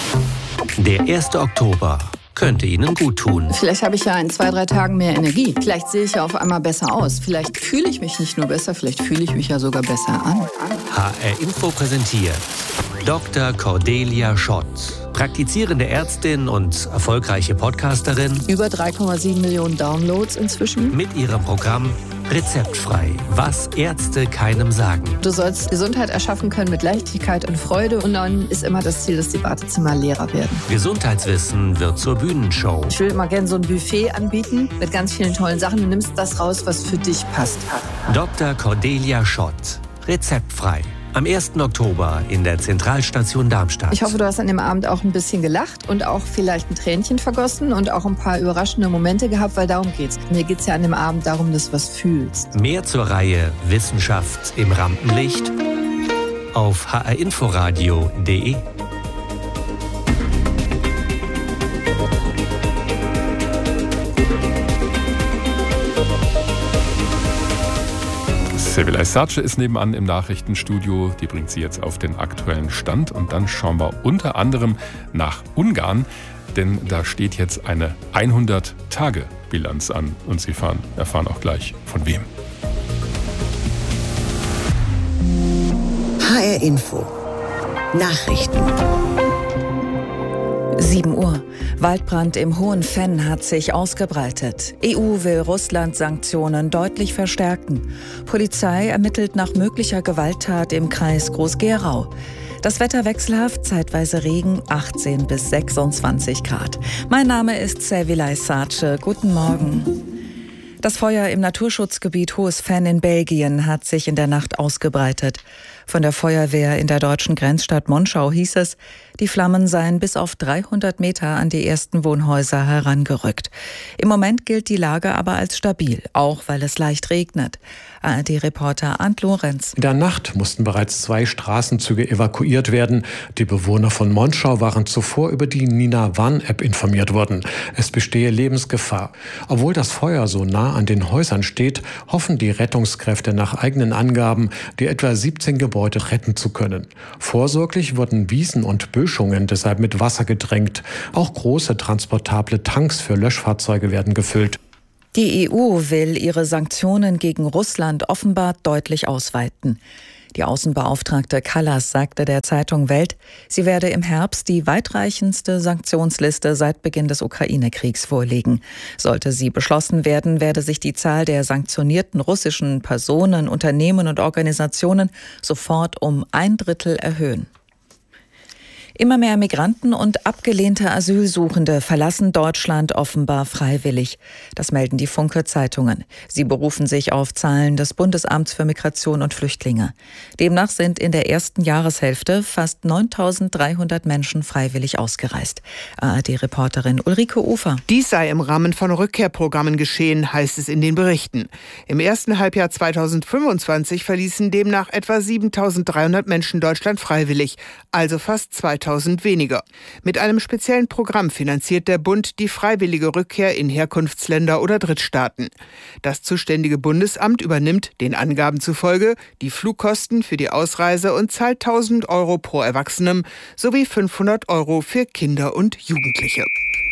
Der 1. Oktober könnte Ihnen gut tun. Vielleicht habe ich ja in 2-3 Tagen mehr Energie. Vielleicht sehe ich ja auf einmal besser aus. Vielleicht fühle ich mich nicht nur besser, vielleicht fühle ich mich ja sogar besser an. HR Info präsentiert Dr. Cordelia Schott. Praktizierende Ärztin und erfolgreiche Podcasterin. Über 3,7 Millionen Downloads inzwischen. Mit ihrem Programm Rezeptfrei, was Ärzte keinem sagen. Du sollst Gesundheit erschaffen können mit Leichtigkeit und Freude. Und dann ist immer das Ziel, dass die Wartezimmer leerer werden. Gesundheitswissen wird zur Bühnenshow. Ich will immer gerne so ein Buffet anbieten mit ganz vielen tollen Sachen. Du nimmst das raus, was für dich passt. Dr. Cordelia Schott. Rezeptfrei. Am 1. Oktober in der Zentralstation Darmstadt. Ich hoffe, du hast an dem Abend auch ein bisschen gelacht und auch vielleicht ein Tränchen vergossen und auch ein paar überraschende Momente gehabt, weil darum geht's. Mir geht's ja an dem Abend darum, dass du was fühlst. Mehr zur Reihe Wissenschaft im Rampenlicht auf hrinforadio.de. Sevilay Sace ist nebenan im Nachrichtenstudio. Die bringt sie jetzt auf den aktuellen Stand. Und dann schauen wir unter anderem nach Ungarn. Denn da steht jetzt eine 100-Tage-Bilanz an. Und Sie erfahren auch gleich von wem. HR Info. Nachrichten. 7 Uhr. Waldbrand im Hohen Fenn hat sich ausgebreitet. EU will Russland-Sanktionen deutlich verstärken. Polizei ermittelt nach möglicher Gewalttat im Kreis Groß-Gerau. Das Wetter wechselhaft, zeitweise Regen, 18 bis 26 Grad. Mein Name ist Sevilay Sace. Guten Morgen. Das Feuer im Naturschutzgebiet Hohes Fenn in Belgien hat sich in der Nacht ausgebreitet. Von der Feuerwehr in der deutschen Grenzstadt Monschau hieß es, die Flammen seien bis auf 300 Meter an die ersten Wohnhäuser herangerückt. Im Moment gilt die Lage aber als stabil, auch weil es leicht regnet. ARD-Reporter Arndt Lorenz. In der Nacht mussten bereits 2 Straßenzüge evakuiert werden. Die Bewohner von Monschau waren zuvor über die Nina Van-App informiert worden. Es bestehe Lebensgefahr. Obwohl das Feuer so nah an den Häusern steht, hoffen die Rettungskräfte nach eigenen Angaben, die etwa 17 Gebäude retten zu können. Vorsorglich wurden Wiesen und Böschungen deshalb mit Wasser gedrängt. Auch große transportable Tanks für Löschfahrzeuge werden gefüllt. Die EU will ihre Sanktionen gegen Russland offenbar deutlich ausweiten. Die Außenbeauftragte Kallas sagte der Zeitung Welt, sie werde im Herbst die weitreichendste Sanktionsliste seit Beginn des Ukraine-Kriegs vorlegen. Sollte sie beschlossen werden, werde sich die Zahl der sanktionierten russischen Personen, Unternehmen und Organisationen sofort um 1/3 erhöhen. Immer mehr Migranten und abgelehnte Asylsuchende verlassen Deutschland offenbar freiwillig. Das melden die Funke-Zeitungen. Sie berufen sich auf Zahlen des Bundesamts für Migration und Flüchtlinge. Demnach sind in der ersten Jahreshälfte fast 9.300 Menschen freiwillig ausgereist. ARD-Reporterin Ulrike Ufer. Dies sei im Rahmen von Rückkehrprogrammen geschehen, heißt es in den Berichten. Im ersten Halbjahr 2025 verließen demnach etwa 7.300 Menschen Deutschland freiwillig, also fast 2.000 weniger. Mit einem speziellen Programm finanziert der Bund die freiwillige Rückkehr in Herkunftsländer oder Drittstaaten. Das zuständige Bundesamt übernimmt, den Angaben zufolge, die Flugkosten für die Ausreise und zahlt 1.000 Euro pro Erwachsenem sowie 500 Euro für Kinder und Jugendliche.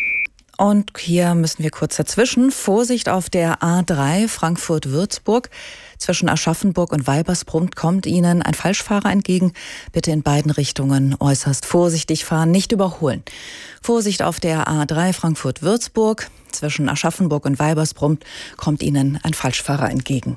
Und hier müssen wir kurz dazwischen. Vorsicht auf der A3 Frankfurt-Würzburg. Zwischen Aschaffenburg und Weibersbrunn kommt Ihnen ein Falschfahrer entgegen. Bitte in beiden Richtungen äußerst vorsichtig fahren, nicht überholen. Vorsicht auf der A3 Frankfurt-Würzburg. Zwischen Aschaffenburg und Weibersbrunn kommt Ihnen ein Falschfahrer entgegen.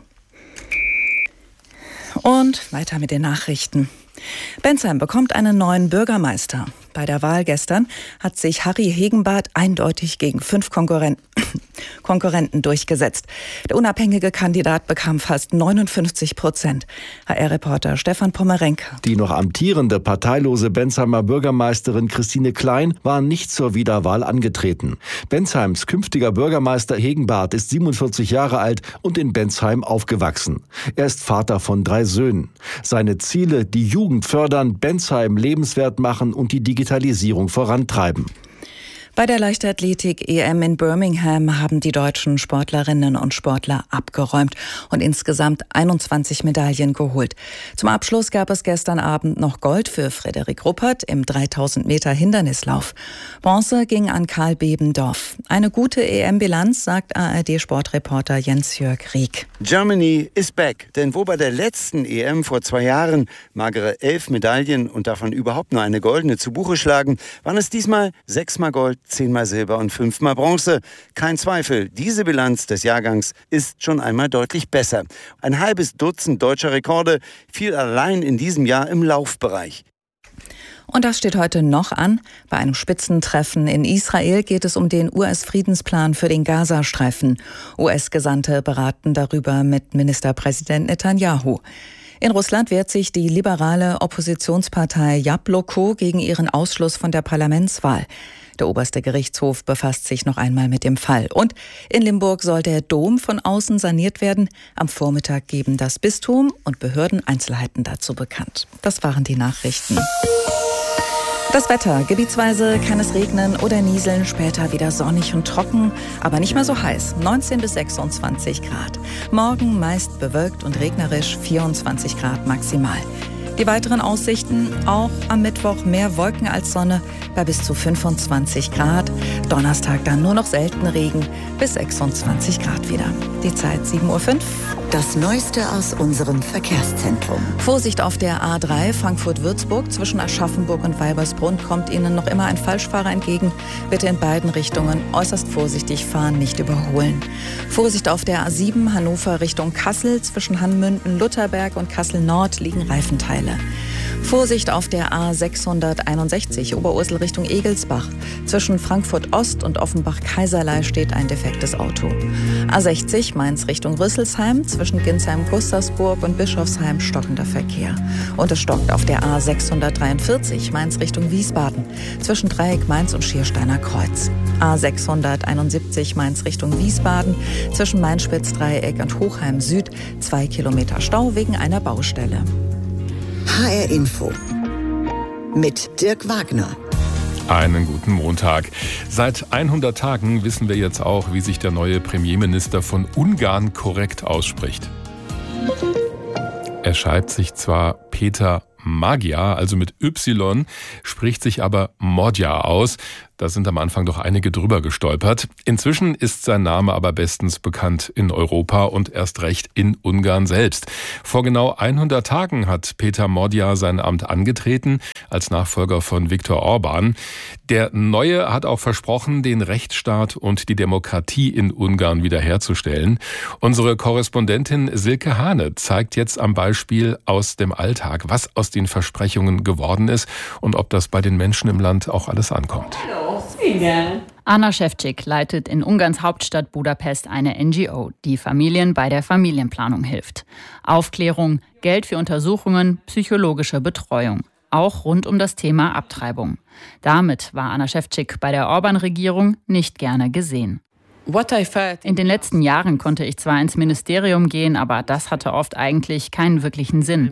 Und weiter mit den Nachrichten. Bensheim bekommt einen neuen Bürgermeister. Bei der Wahl gestern hat sich Harry Hegenbarth eindeutig gegen 5 Konkurrenten durchgesetzt. Der unabhängige Kandidat bekam fast 59%. HR-Reporter Stefan Pommerenke. Die noch amtierende parteilose Bensheimer Bürgermeisterin Christine Klein war nicht zur Wiederwahl angetreten. Bensheims künftiger Bürgermeister Hegenbarth ist 47 Jahre alt und in Bensheim aufgewachsen. Er ist Vater von 3 Söhnen. Seine Ziele: die Jugend fördern, Bensheim lebenswert machen und die Digitalisierung vorantreiben. Bei der Leichtathletik-EM in Birmingham haben die deutschen Sportlerinnen und Sportler abgeräumt und insgesamt 21 Medaillen geholt. Zum Abschluss gab es gestern Abend noch Gold für Frederik Ruppert im 3000 Meter Hindernislauf. Bronze ging an Karl Bebendorf. Eine gute EM-Bilanz, sagt ARD-Sportreporter Jens-Jörg Rieck. Germany is back. Denn wo bei der letzten EM vor 2 Jahren magere 11 Medaillen und davon überhaupt nur eine goldene zu Buche schlagen, waren es diesmal 6-mal Gold, 10-mal Silber und 5-mal Bronze. Kein Zweifel, diese Bilanz des Jahrgangs ist schon einmal deutlich besser. Ein halbes Dutzend deutscher Rekorde fiel allein in diesem Jahr im Laufbereich. Und das steht heute noch an. Bei einem Spitzentreffen in Israel geht es um den US-Friedensplan für den Gazastreifen. US-Gesandte beraten darüber mit Ministerpräsident Netanyahu. In Russland wehrt sich die liberale Oppositionspartei Jabloko gegen ihren Ausschluss von der Parlamentswahl. Der oberste Gerichtshof befasst sich noch einmal mit dem Fall. Und in Limburg soll der Dom von außen saniert werden. Am Vormittag geben das Bistum und Behörden Einzelheiten dazu bekannt. Das waren die Nachrichten. Das Wetter. Gebietsweise kann es regnen oder nieseln, später wieder sonnig und trocken, aber nicht mehr so heiß. 19 bis 26 Grad. Morgen meist bewölkt und regnerisch, 24 Grad maximal. Die weiteren Aussichten, auch am Mittwoch mehr Wolken als Sonne bei bis zu 25 Grad. Donnerstag dann nur noch selten Regen bis 26 Grad wieder. Die Zeit 7:05 Uhr. Das Neueste aus unserem Verkehrszentrum. Vorsicht auf der A3 Frankfurt-Würzburg. Zwischen Aschaffenburg und Weibersbrunn kommt Ihnen noch immer ein Falschfahrer entgegen. Bitte in beiden Richtungen äußerst vorsichtig fahren, nicht überholen. Vorsicht auf der A7 Hannover Richtung Kassel. Zwischen Hanmünden, Lutherberg und Kassel-Nord liegen Reifenteile. Vorsicht auf der A661 Oberursel Richtung Egelsbach. Zwischen Frankfurt-Ost und Offenbach-Kaiserlei steht ein defektes Auto. A60 Mainz Richtung Rüsselsheim. Zwischen Ginsheim-Gustavsburg und Bischofsheim stockender Verkehr. Und es stockt auf der A643 Mainz Richtung Wiesbaden. Zwischen Dreieck Mainz und Schiersteiner Kreuz. A671 Mainz Richtung Wiesbaden. Zwischen Mainz-Spitz-Dreieck und Hochheim Süd 2 Kilometer Stau wegen einer Baustelle. HR Info mit Dirk Wagner. Einen guten Montag. Seit 100 Tagen wissen wir jetzt auch, wie sich der neue Premierminister von Ungarn korrekt ausspricht. Er schreibt sich zwar Peter Magyar, also mit Y, spricht sich aber Magyar aus. Da sind am Anfang doch einige drüber gestolpert. Inzwischen ist sein Name aber bestens bekannt in Europa und erst recht in Ungarn selbst. Vor genau 100 Tagen hat Peter Magyar sein Amt angetreten als Nachfolger von Viktor Orban. Der Neue hat auch versprochen, den Rechtsstaat und die Demokratie in Ungarn wiederherzustellen. Unsere Korrespondentin Silke Hane zeigt jetzt am Beispiel aus dem Alltag, was aus den Versprechungen geworden ist und ob das bei den Menschen im Land auch alles ankommt. Anna Ševčík leitet in Ungarns Hauptstadt Budapest eine NGO, die Familien bei der Familienplanung hilft. Aufklärung, Geld für Untersuchungen, psychologische Betreuung. Auch rund um das Thema Abtreibung. Damit war Anna Ševčík bei der Orban-Regierung nicht gerne gesehen. In den letzten Jahren konnte ich zwar ins Ministerium gehen, aber das hatte oft eigentlich keinen wirklichen Sinn.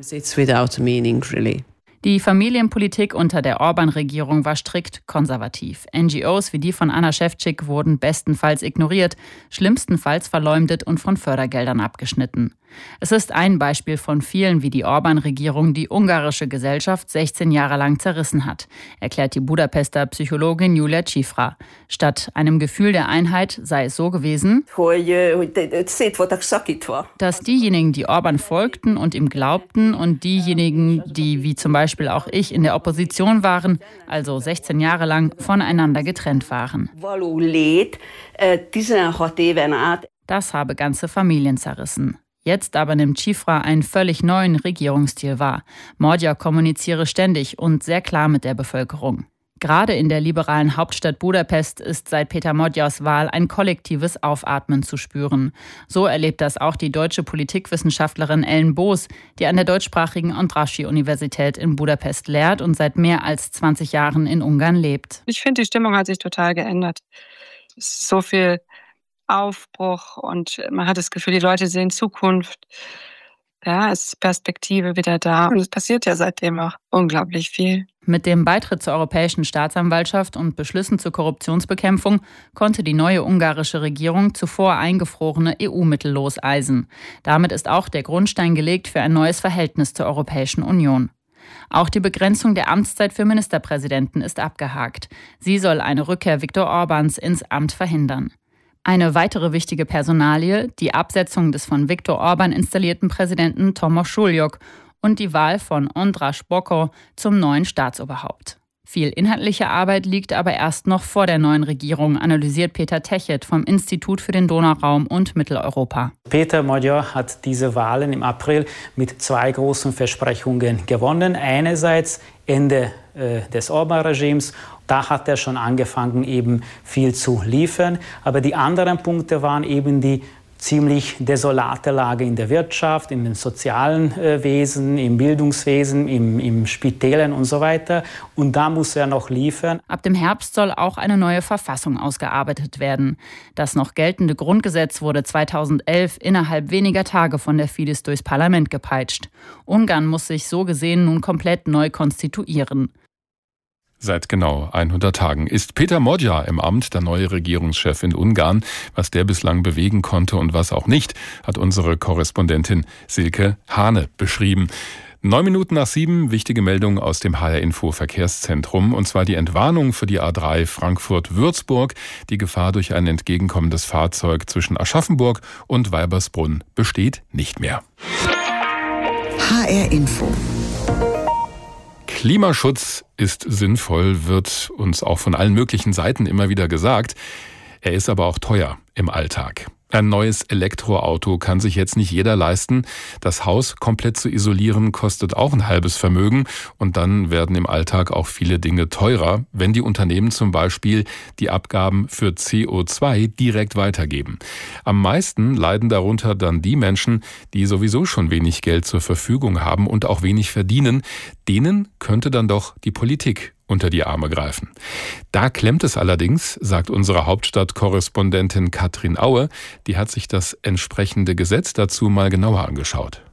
Die Familienpolitik unter der Orban-Regierung war strikt konservativ. NGOs wie die von Anna Ševčík wurden bestenfalls ignoriert, schlimmstenfalls verleumdet und von Fördergeldern abgeschnitten. Es ist ein Beispiel von vielen, wie die Orban-Regierung die ungarische Gesellschaft 16 Jahre lang zerrissen hat, erklärt die Budapester Psychologin Julia Cifra. Statt einem Gefühl der Einheit sei es so gewesen, dass diejenigen, die Orban folgten und ihm glaubten, und diejenigen, die wie zum Beispiel auch ich in der Opposition waren, also 16 Jahre lang voneinander getrennt waren. Das habe ganze Familien zerrissen. Jetzt aber nimmt Cifra einen völlig neuen Regierungsstil wahr. Magyar kommuniziere ständig und sehr klar mit der Bevölkerung. Gerade in der liberalen Hauptstadt Budapest ist seit Peter Magyars Wahl ein kollektives Aufatmen zu spüren. So erlebt das auch die deutsche Politikwissenschaftlerin Ellen Boos, die an der deutschsprachigen Andrássy-Universität in Budapest lehrt und seit mehr als 20 Jahren in Ungarn lebt. Ich finde, die Stimmung hat sich total geändert. Es ist so viel Aufbruch und man hat das Gefühl, die Leute sehen Zukunft. Ja, es ist Perspektive wieder da. Und es passiert ja seitdem auch unglaublich viel. Mit dem Beitritt zur Europäischen Staatsanwaltschaft und Beschlüssen zur Korruptionsbekämpfung konnte die neue ungarische Regierung zuvor eingefrorene EU-Mittel loseisen. Damit ist auch der Grundstein gelegt für ein neues Verhältnis zur Europäischen Union. Auch die Begrenzung der Amtszeit für Ministerpräsidenten ist abgehakt. Sie soll eine Rückkehr Viktor Orbáns ins Amt verhindern. Eine weitere wichtige Personalie, die Absetzung des von Viktor Orban installierten Präsidenten Tomasz Suljok und die Wahl von András Bokor zum neuen Staatsoberhaupt. Viel inhaltliche Arbeit liegt aber erst noch vor der neuen Regierung, analysiert Peter Techet vom Institut für den Donauraum und Mitteleuropa. Peter Magyar hat diese Wahlen im April mit zwei großen Versprechungen gewonnen. Einerseits Ende des Orban-Regimes. Da hat er schon angefangen, eben viel zu liefern. Aber die anderen Punkte waren eben die ziemlich desolate Lage in der Wirtschaft, in den sozialen Wesen, im Bildungswesen, im Spitälern und so weiter. Und da muss er noch liefern. Ab dem Herbst soll auch eine neue Verfassung ausgearbeitet werden. Das noch geltende Grundgesetz wurde 2011 innerhalb weniger Tage von der Fidesz durchs Parlament gepeitscht. Ungarn muss sich so gesehen nun komplett neu konstituieren. Seit genau 100 Tagen ist Peter Modja im Amt, der neue Regierungschef in Ungarn. Was der bislang bewegen konnte und was auch nicht, hat unsere Korrespondentin Silke Hane beschrieben. 9 Minuten nach 7, wichtige Meldung aus dem HR-Info Verkehrszentrum, und zwar die Entwarnung für die A3 Frankfurt-Würzburg. Die Gefahr durch ein entgegenkommendes Fahrzeug zwischen Aschaffenburg und Weibersbrunn besteht nicht mehr. HR-Info. Klimaschutz ist sinnvoll, wird uns auch von allen möglichen Seiten immer wieder gesagt. Er ist aber auch teuer im Alltag. Ein neues Elektroauto kann sich jetzt nicht jeder leisten. Das Haus komplett zu isolieren kostet auch ein halbes Vermögen. Und dann werden im Alltag auch viele Dinge teurer, wenn die Unternehmen zum Beispiel die Abgaben für CO2 direkt weitergeben. Am meisten leiden darunter dann die Menschen, die sowieso schon wenig Geld zur Verfügung haben und auch wenig verdienen. Denen könnte dann doch die Politik unter die Arme greifen. Da klemmt es allerdings, sagt unsere Hauptstadtkorrespondentin Katrin Aue. Die hat sich das entsprechende Gesetz dazu mal genauer angeschaut.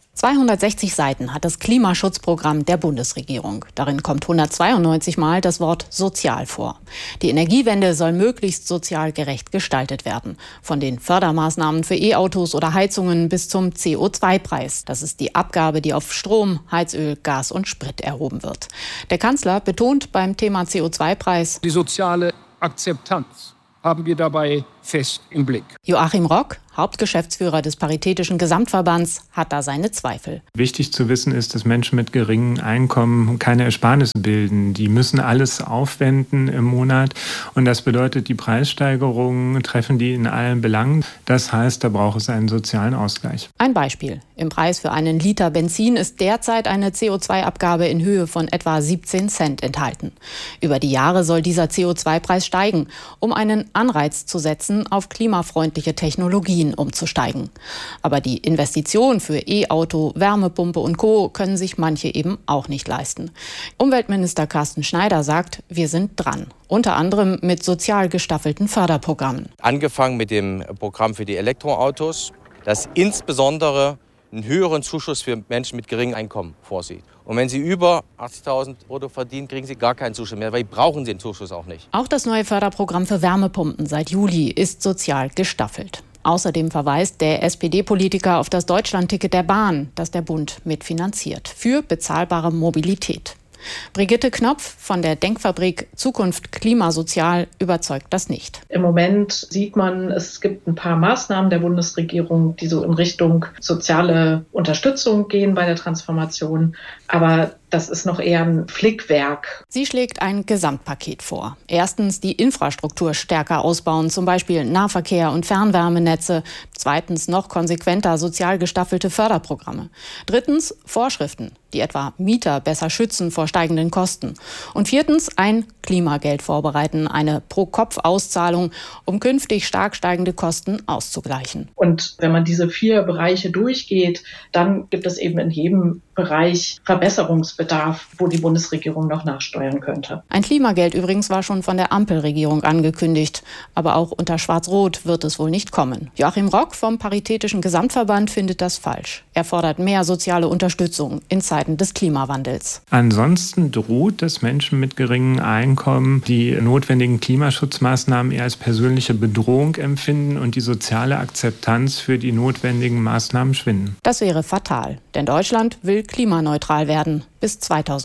260 Seiten hat das Klimaschutzprogramm der Bundesregierung. Darin kommt 192 Mal das Wort sozial vor. Die Energiewende soll möglichst sozial gerecht gestaltet werden. Von den Fördermaßnahmen für E-Autos oder Heizungen bis zum CO2-Preis. Das ist die Abgabe, die auf Strom, Heizöl, Gas und Sprit erhoben wird. Der Kanzler betont beim Thema CO2-Preis: Die soziale Akzeptanz haben wir dabei fest im Blick. Joachim Rock, Hauptgeschäftsführer des Paritätischen Gesamtverbands, hat da seine Zweifel. Wichtig zu wissen ist, dass Menschen mit geringem Einkommen keine Ersparnisse bilden. Die müssen alles aufwenden im Monat und das bedeutet, die Preissteigerungen treffen die in allen Belangen. Das heißt, da braucht es einen sozialen Ausgleich. Ein Beispiel. Im Preis für einen Liter Benzin ist derzeit eine CO2-Abgabe in Höhe von etwa 17 Cent enthalten. Über die Jahre soll dieser CO2-Preis steigen, um einen Anreiz zu setzen, auf klimafreundliche Technologien umzusteigen. Aber die Investition für E-Auto, Wärmepumpe und Co. können sich manche eben auch nicht leisten. Umweltminister Carsten Schneider sagt, wir sind dran. Unter anderem mit sozial gestaffelten Förderprogrammen. Angefangen mit dem Programm für die Elektroautos, das insbesondere einen höheren Zuschuss für Menschen mit geringem Einkommen vorsieht. Und wenn sie über 80.000 Euro verdienen, kriegen sie gar keinen Zuschuss mehr, weil brauchen sie den Zuschuss auch nicht. Auch das neue Förderprogramm für Wärmepumpen seit Juli ist sozial gestaffelt. Außerdem verweist der SPD-Politiker auf das Deutschlandticket der Bahn, das der Bund mitfinanziert, für bezahlbare Mobilität. Brigitte Knopf von der Denkfabrik Zukunft Klimasozial überzeugt das nicht. Im Moment sieht man, es gibt ein paar Maßnahmen der Bundesregierung, die so in Richtung soziale Unterstützung gehen bei der Transformation. Aber das ist noch eher ein Flickwerk. Sie schlägt ein Gesamtpaket vor. Erstens die Infrastruktur stärker ausbauen, zum Beispiel Nahverkehr und Fernwärmenetze. Zweitens noch konsequenter sozial gestaffelte Förderprogramme. Drittens Vorschriften, die etwa Mieter besser schützen vor steigenden Kosten. Und viertens ein Klimageld vorbereiten, eine Pro-Kopf-Auszahlung, um künftig stark steigende Kosten auszugleichen. Und wenn man diese 4 Bereiche durchgeht, dann gibt es eben in jedem Bereich Verbesserungsbedarf, wo die Bundesregierung noch nachsteuern könnte. Ein Klimageld übrigens war schon von der Ampelregierung angekündigt. Aber auch unter Schwarz-Rot wird es wohl nicht kommen. Joachim Rock vom Paritätischen Gesamtverband findet das falsch. Er fordert mehr soziale Unterstützung in Zeiten des Klimawandels. Ansonsten droht, dass Menschen mit geringem Einkommen die notwendigen Klimaschutzmaßnahmen eher als persönliche Bedrohung empfinden und die soziale Akzeptanz für die notwendigen Maßnahmen schwinden. Das wäre fatal, denn Deutschland will klimaneutral werden bis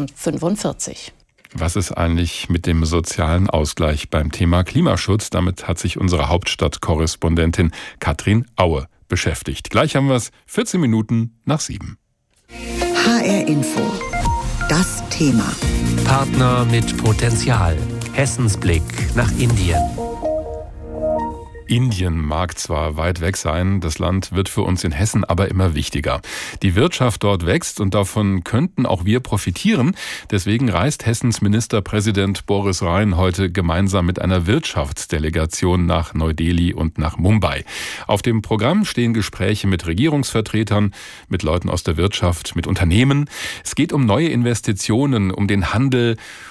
2045. Was ist eigentlich mit dem sozialen Ausgleich beim Thema Klimaschutz? Damit hat sich unsere Hauptstadtkorrespondentin Katrin Aue beschäftigt. Gleich haben wir es 14 Minuten nach 7. HR Info. Das Thema. Partner mit Potenzial. Hessens Blick nach Indien. Indien mag zwar weit weg sein, das Land wird für uns in Hessen aber immer wichtiger. Die Wirtschaft dort wächst und davon könnten auch wir profitieren. Deswegen reist Hessens Ministerpräsident Boris Rhein heute gemeinsam mit einer Wirtschaftsdelegation nach Neu-Delhi und nach Mumbai. Auf dem Programm stehen Gespräche mit Regierungsvertretern, mit Leuten aus der Wirtschaft, mit Unternehmen. Es geht um neue Investitionen, um den Handel,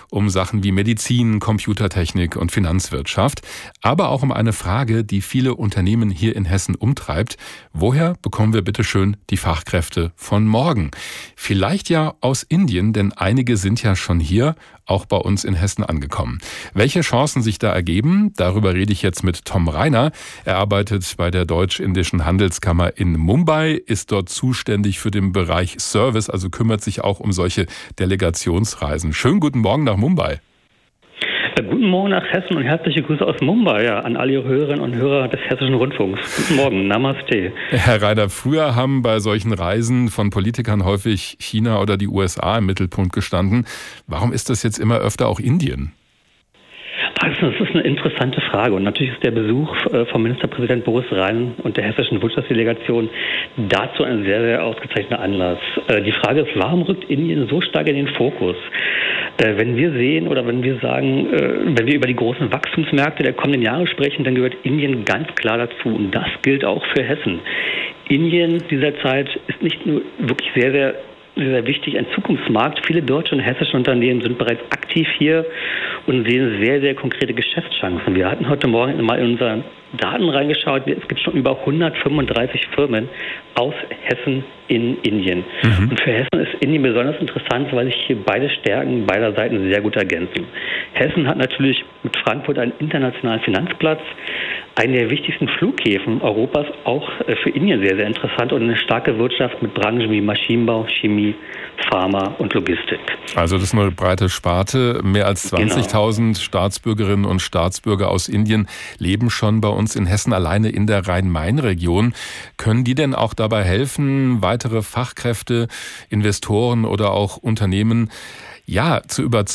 um Sachen wie Medizin, Computertechnik und Finanzwirtschaft, aber auch um eine Frage, die viele Unternehmen hier in Hessen umtreibt. Woher bekommen wir bitte schön die Fachkräfte von morgen? Vielleicht ja aus Indien, denn einige sind ja schon hier, auch bei uns in Hessen angekommen. Welche Chancen sich da ergeben, darüber rede ich jetzt mit Tom Reiner. Er arbeitet bei der Deutsch-Indischen Handelskammer in Mumbai, ist dort zuständig für den Bereich Service, also kümmert sich auch um solche Delegationsreisen. Schönen guten Morgen nach Mumbai. Guten Morgen nach Hessen und herzliche Grüße aus Mumbai an alle Ihre Hörerinnen und Hörer des Hessischen Rundfunks. Guten Morgen, Namaste. Herr Reiner, früher haben bei solchen Reisen von Politikern häufig China oder die USA im Mittelpunkt gestanden. Warum ist das jetzt immer öfter auch Indien? Das ist eine interessante Frage und natürlich ist der Besuch vom Ministerpräsident Boris Rhein und der hessischen Wirtschaftsdelegation dazu ein sehr, sehr ausgezeichneter Anlass. Die Frage ist, warum rückt Indien so stark in den Fokus? Wenn wir sehen oder wenn wir sagen, wenn wir über die großen Wachstumsmärkte der kommenden Jahre sprechen, dann gehört Indien ganz klar dazu und das gilt auch für Hessen. Indien dieser Zeit ist nicht nur wirklich sehr, sehr wichtig, ein Zukunftsmarkt. Viele deutsche und hessische Unternehmen sind bereits aktiv hier und sehen sehr, sehr konkrete Geschäftschancen. Wir hatten heute Morgen mal in unseren Daten reingeschaut. Es gibt schon über 135 Firmen aus Hessen in Indien. Und für Hessen ist Indien besonders interessant, weil sich hier beide Stärken beider Seiten sehr gut ergänzen. Hessen hat natürlich mit Frankfurt einen internationalen Finanzplatz, einen der wichtigsten Flughäfen Europas, auch für Indien sehr, sehr interessant und eine starke Wirtschaft mit Branchen wie Maschinenbau, Chemie, Pharma und Logistik. Also das ist eine breite Sparte. Mehr als 20.000 Staatsbürgerinnen und Staatsbürger aus Indien leben schon bei uns in Hessen, alleine in der Rhein-Main-Region. Können die denn auch dabei helfen, weitere Fachkräfte, Investoren oder auch Unternehmen zu überzeugen,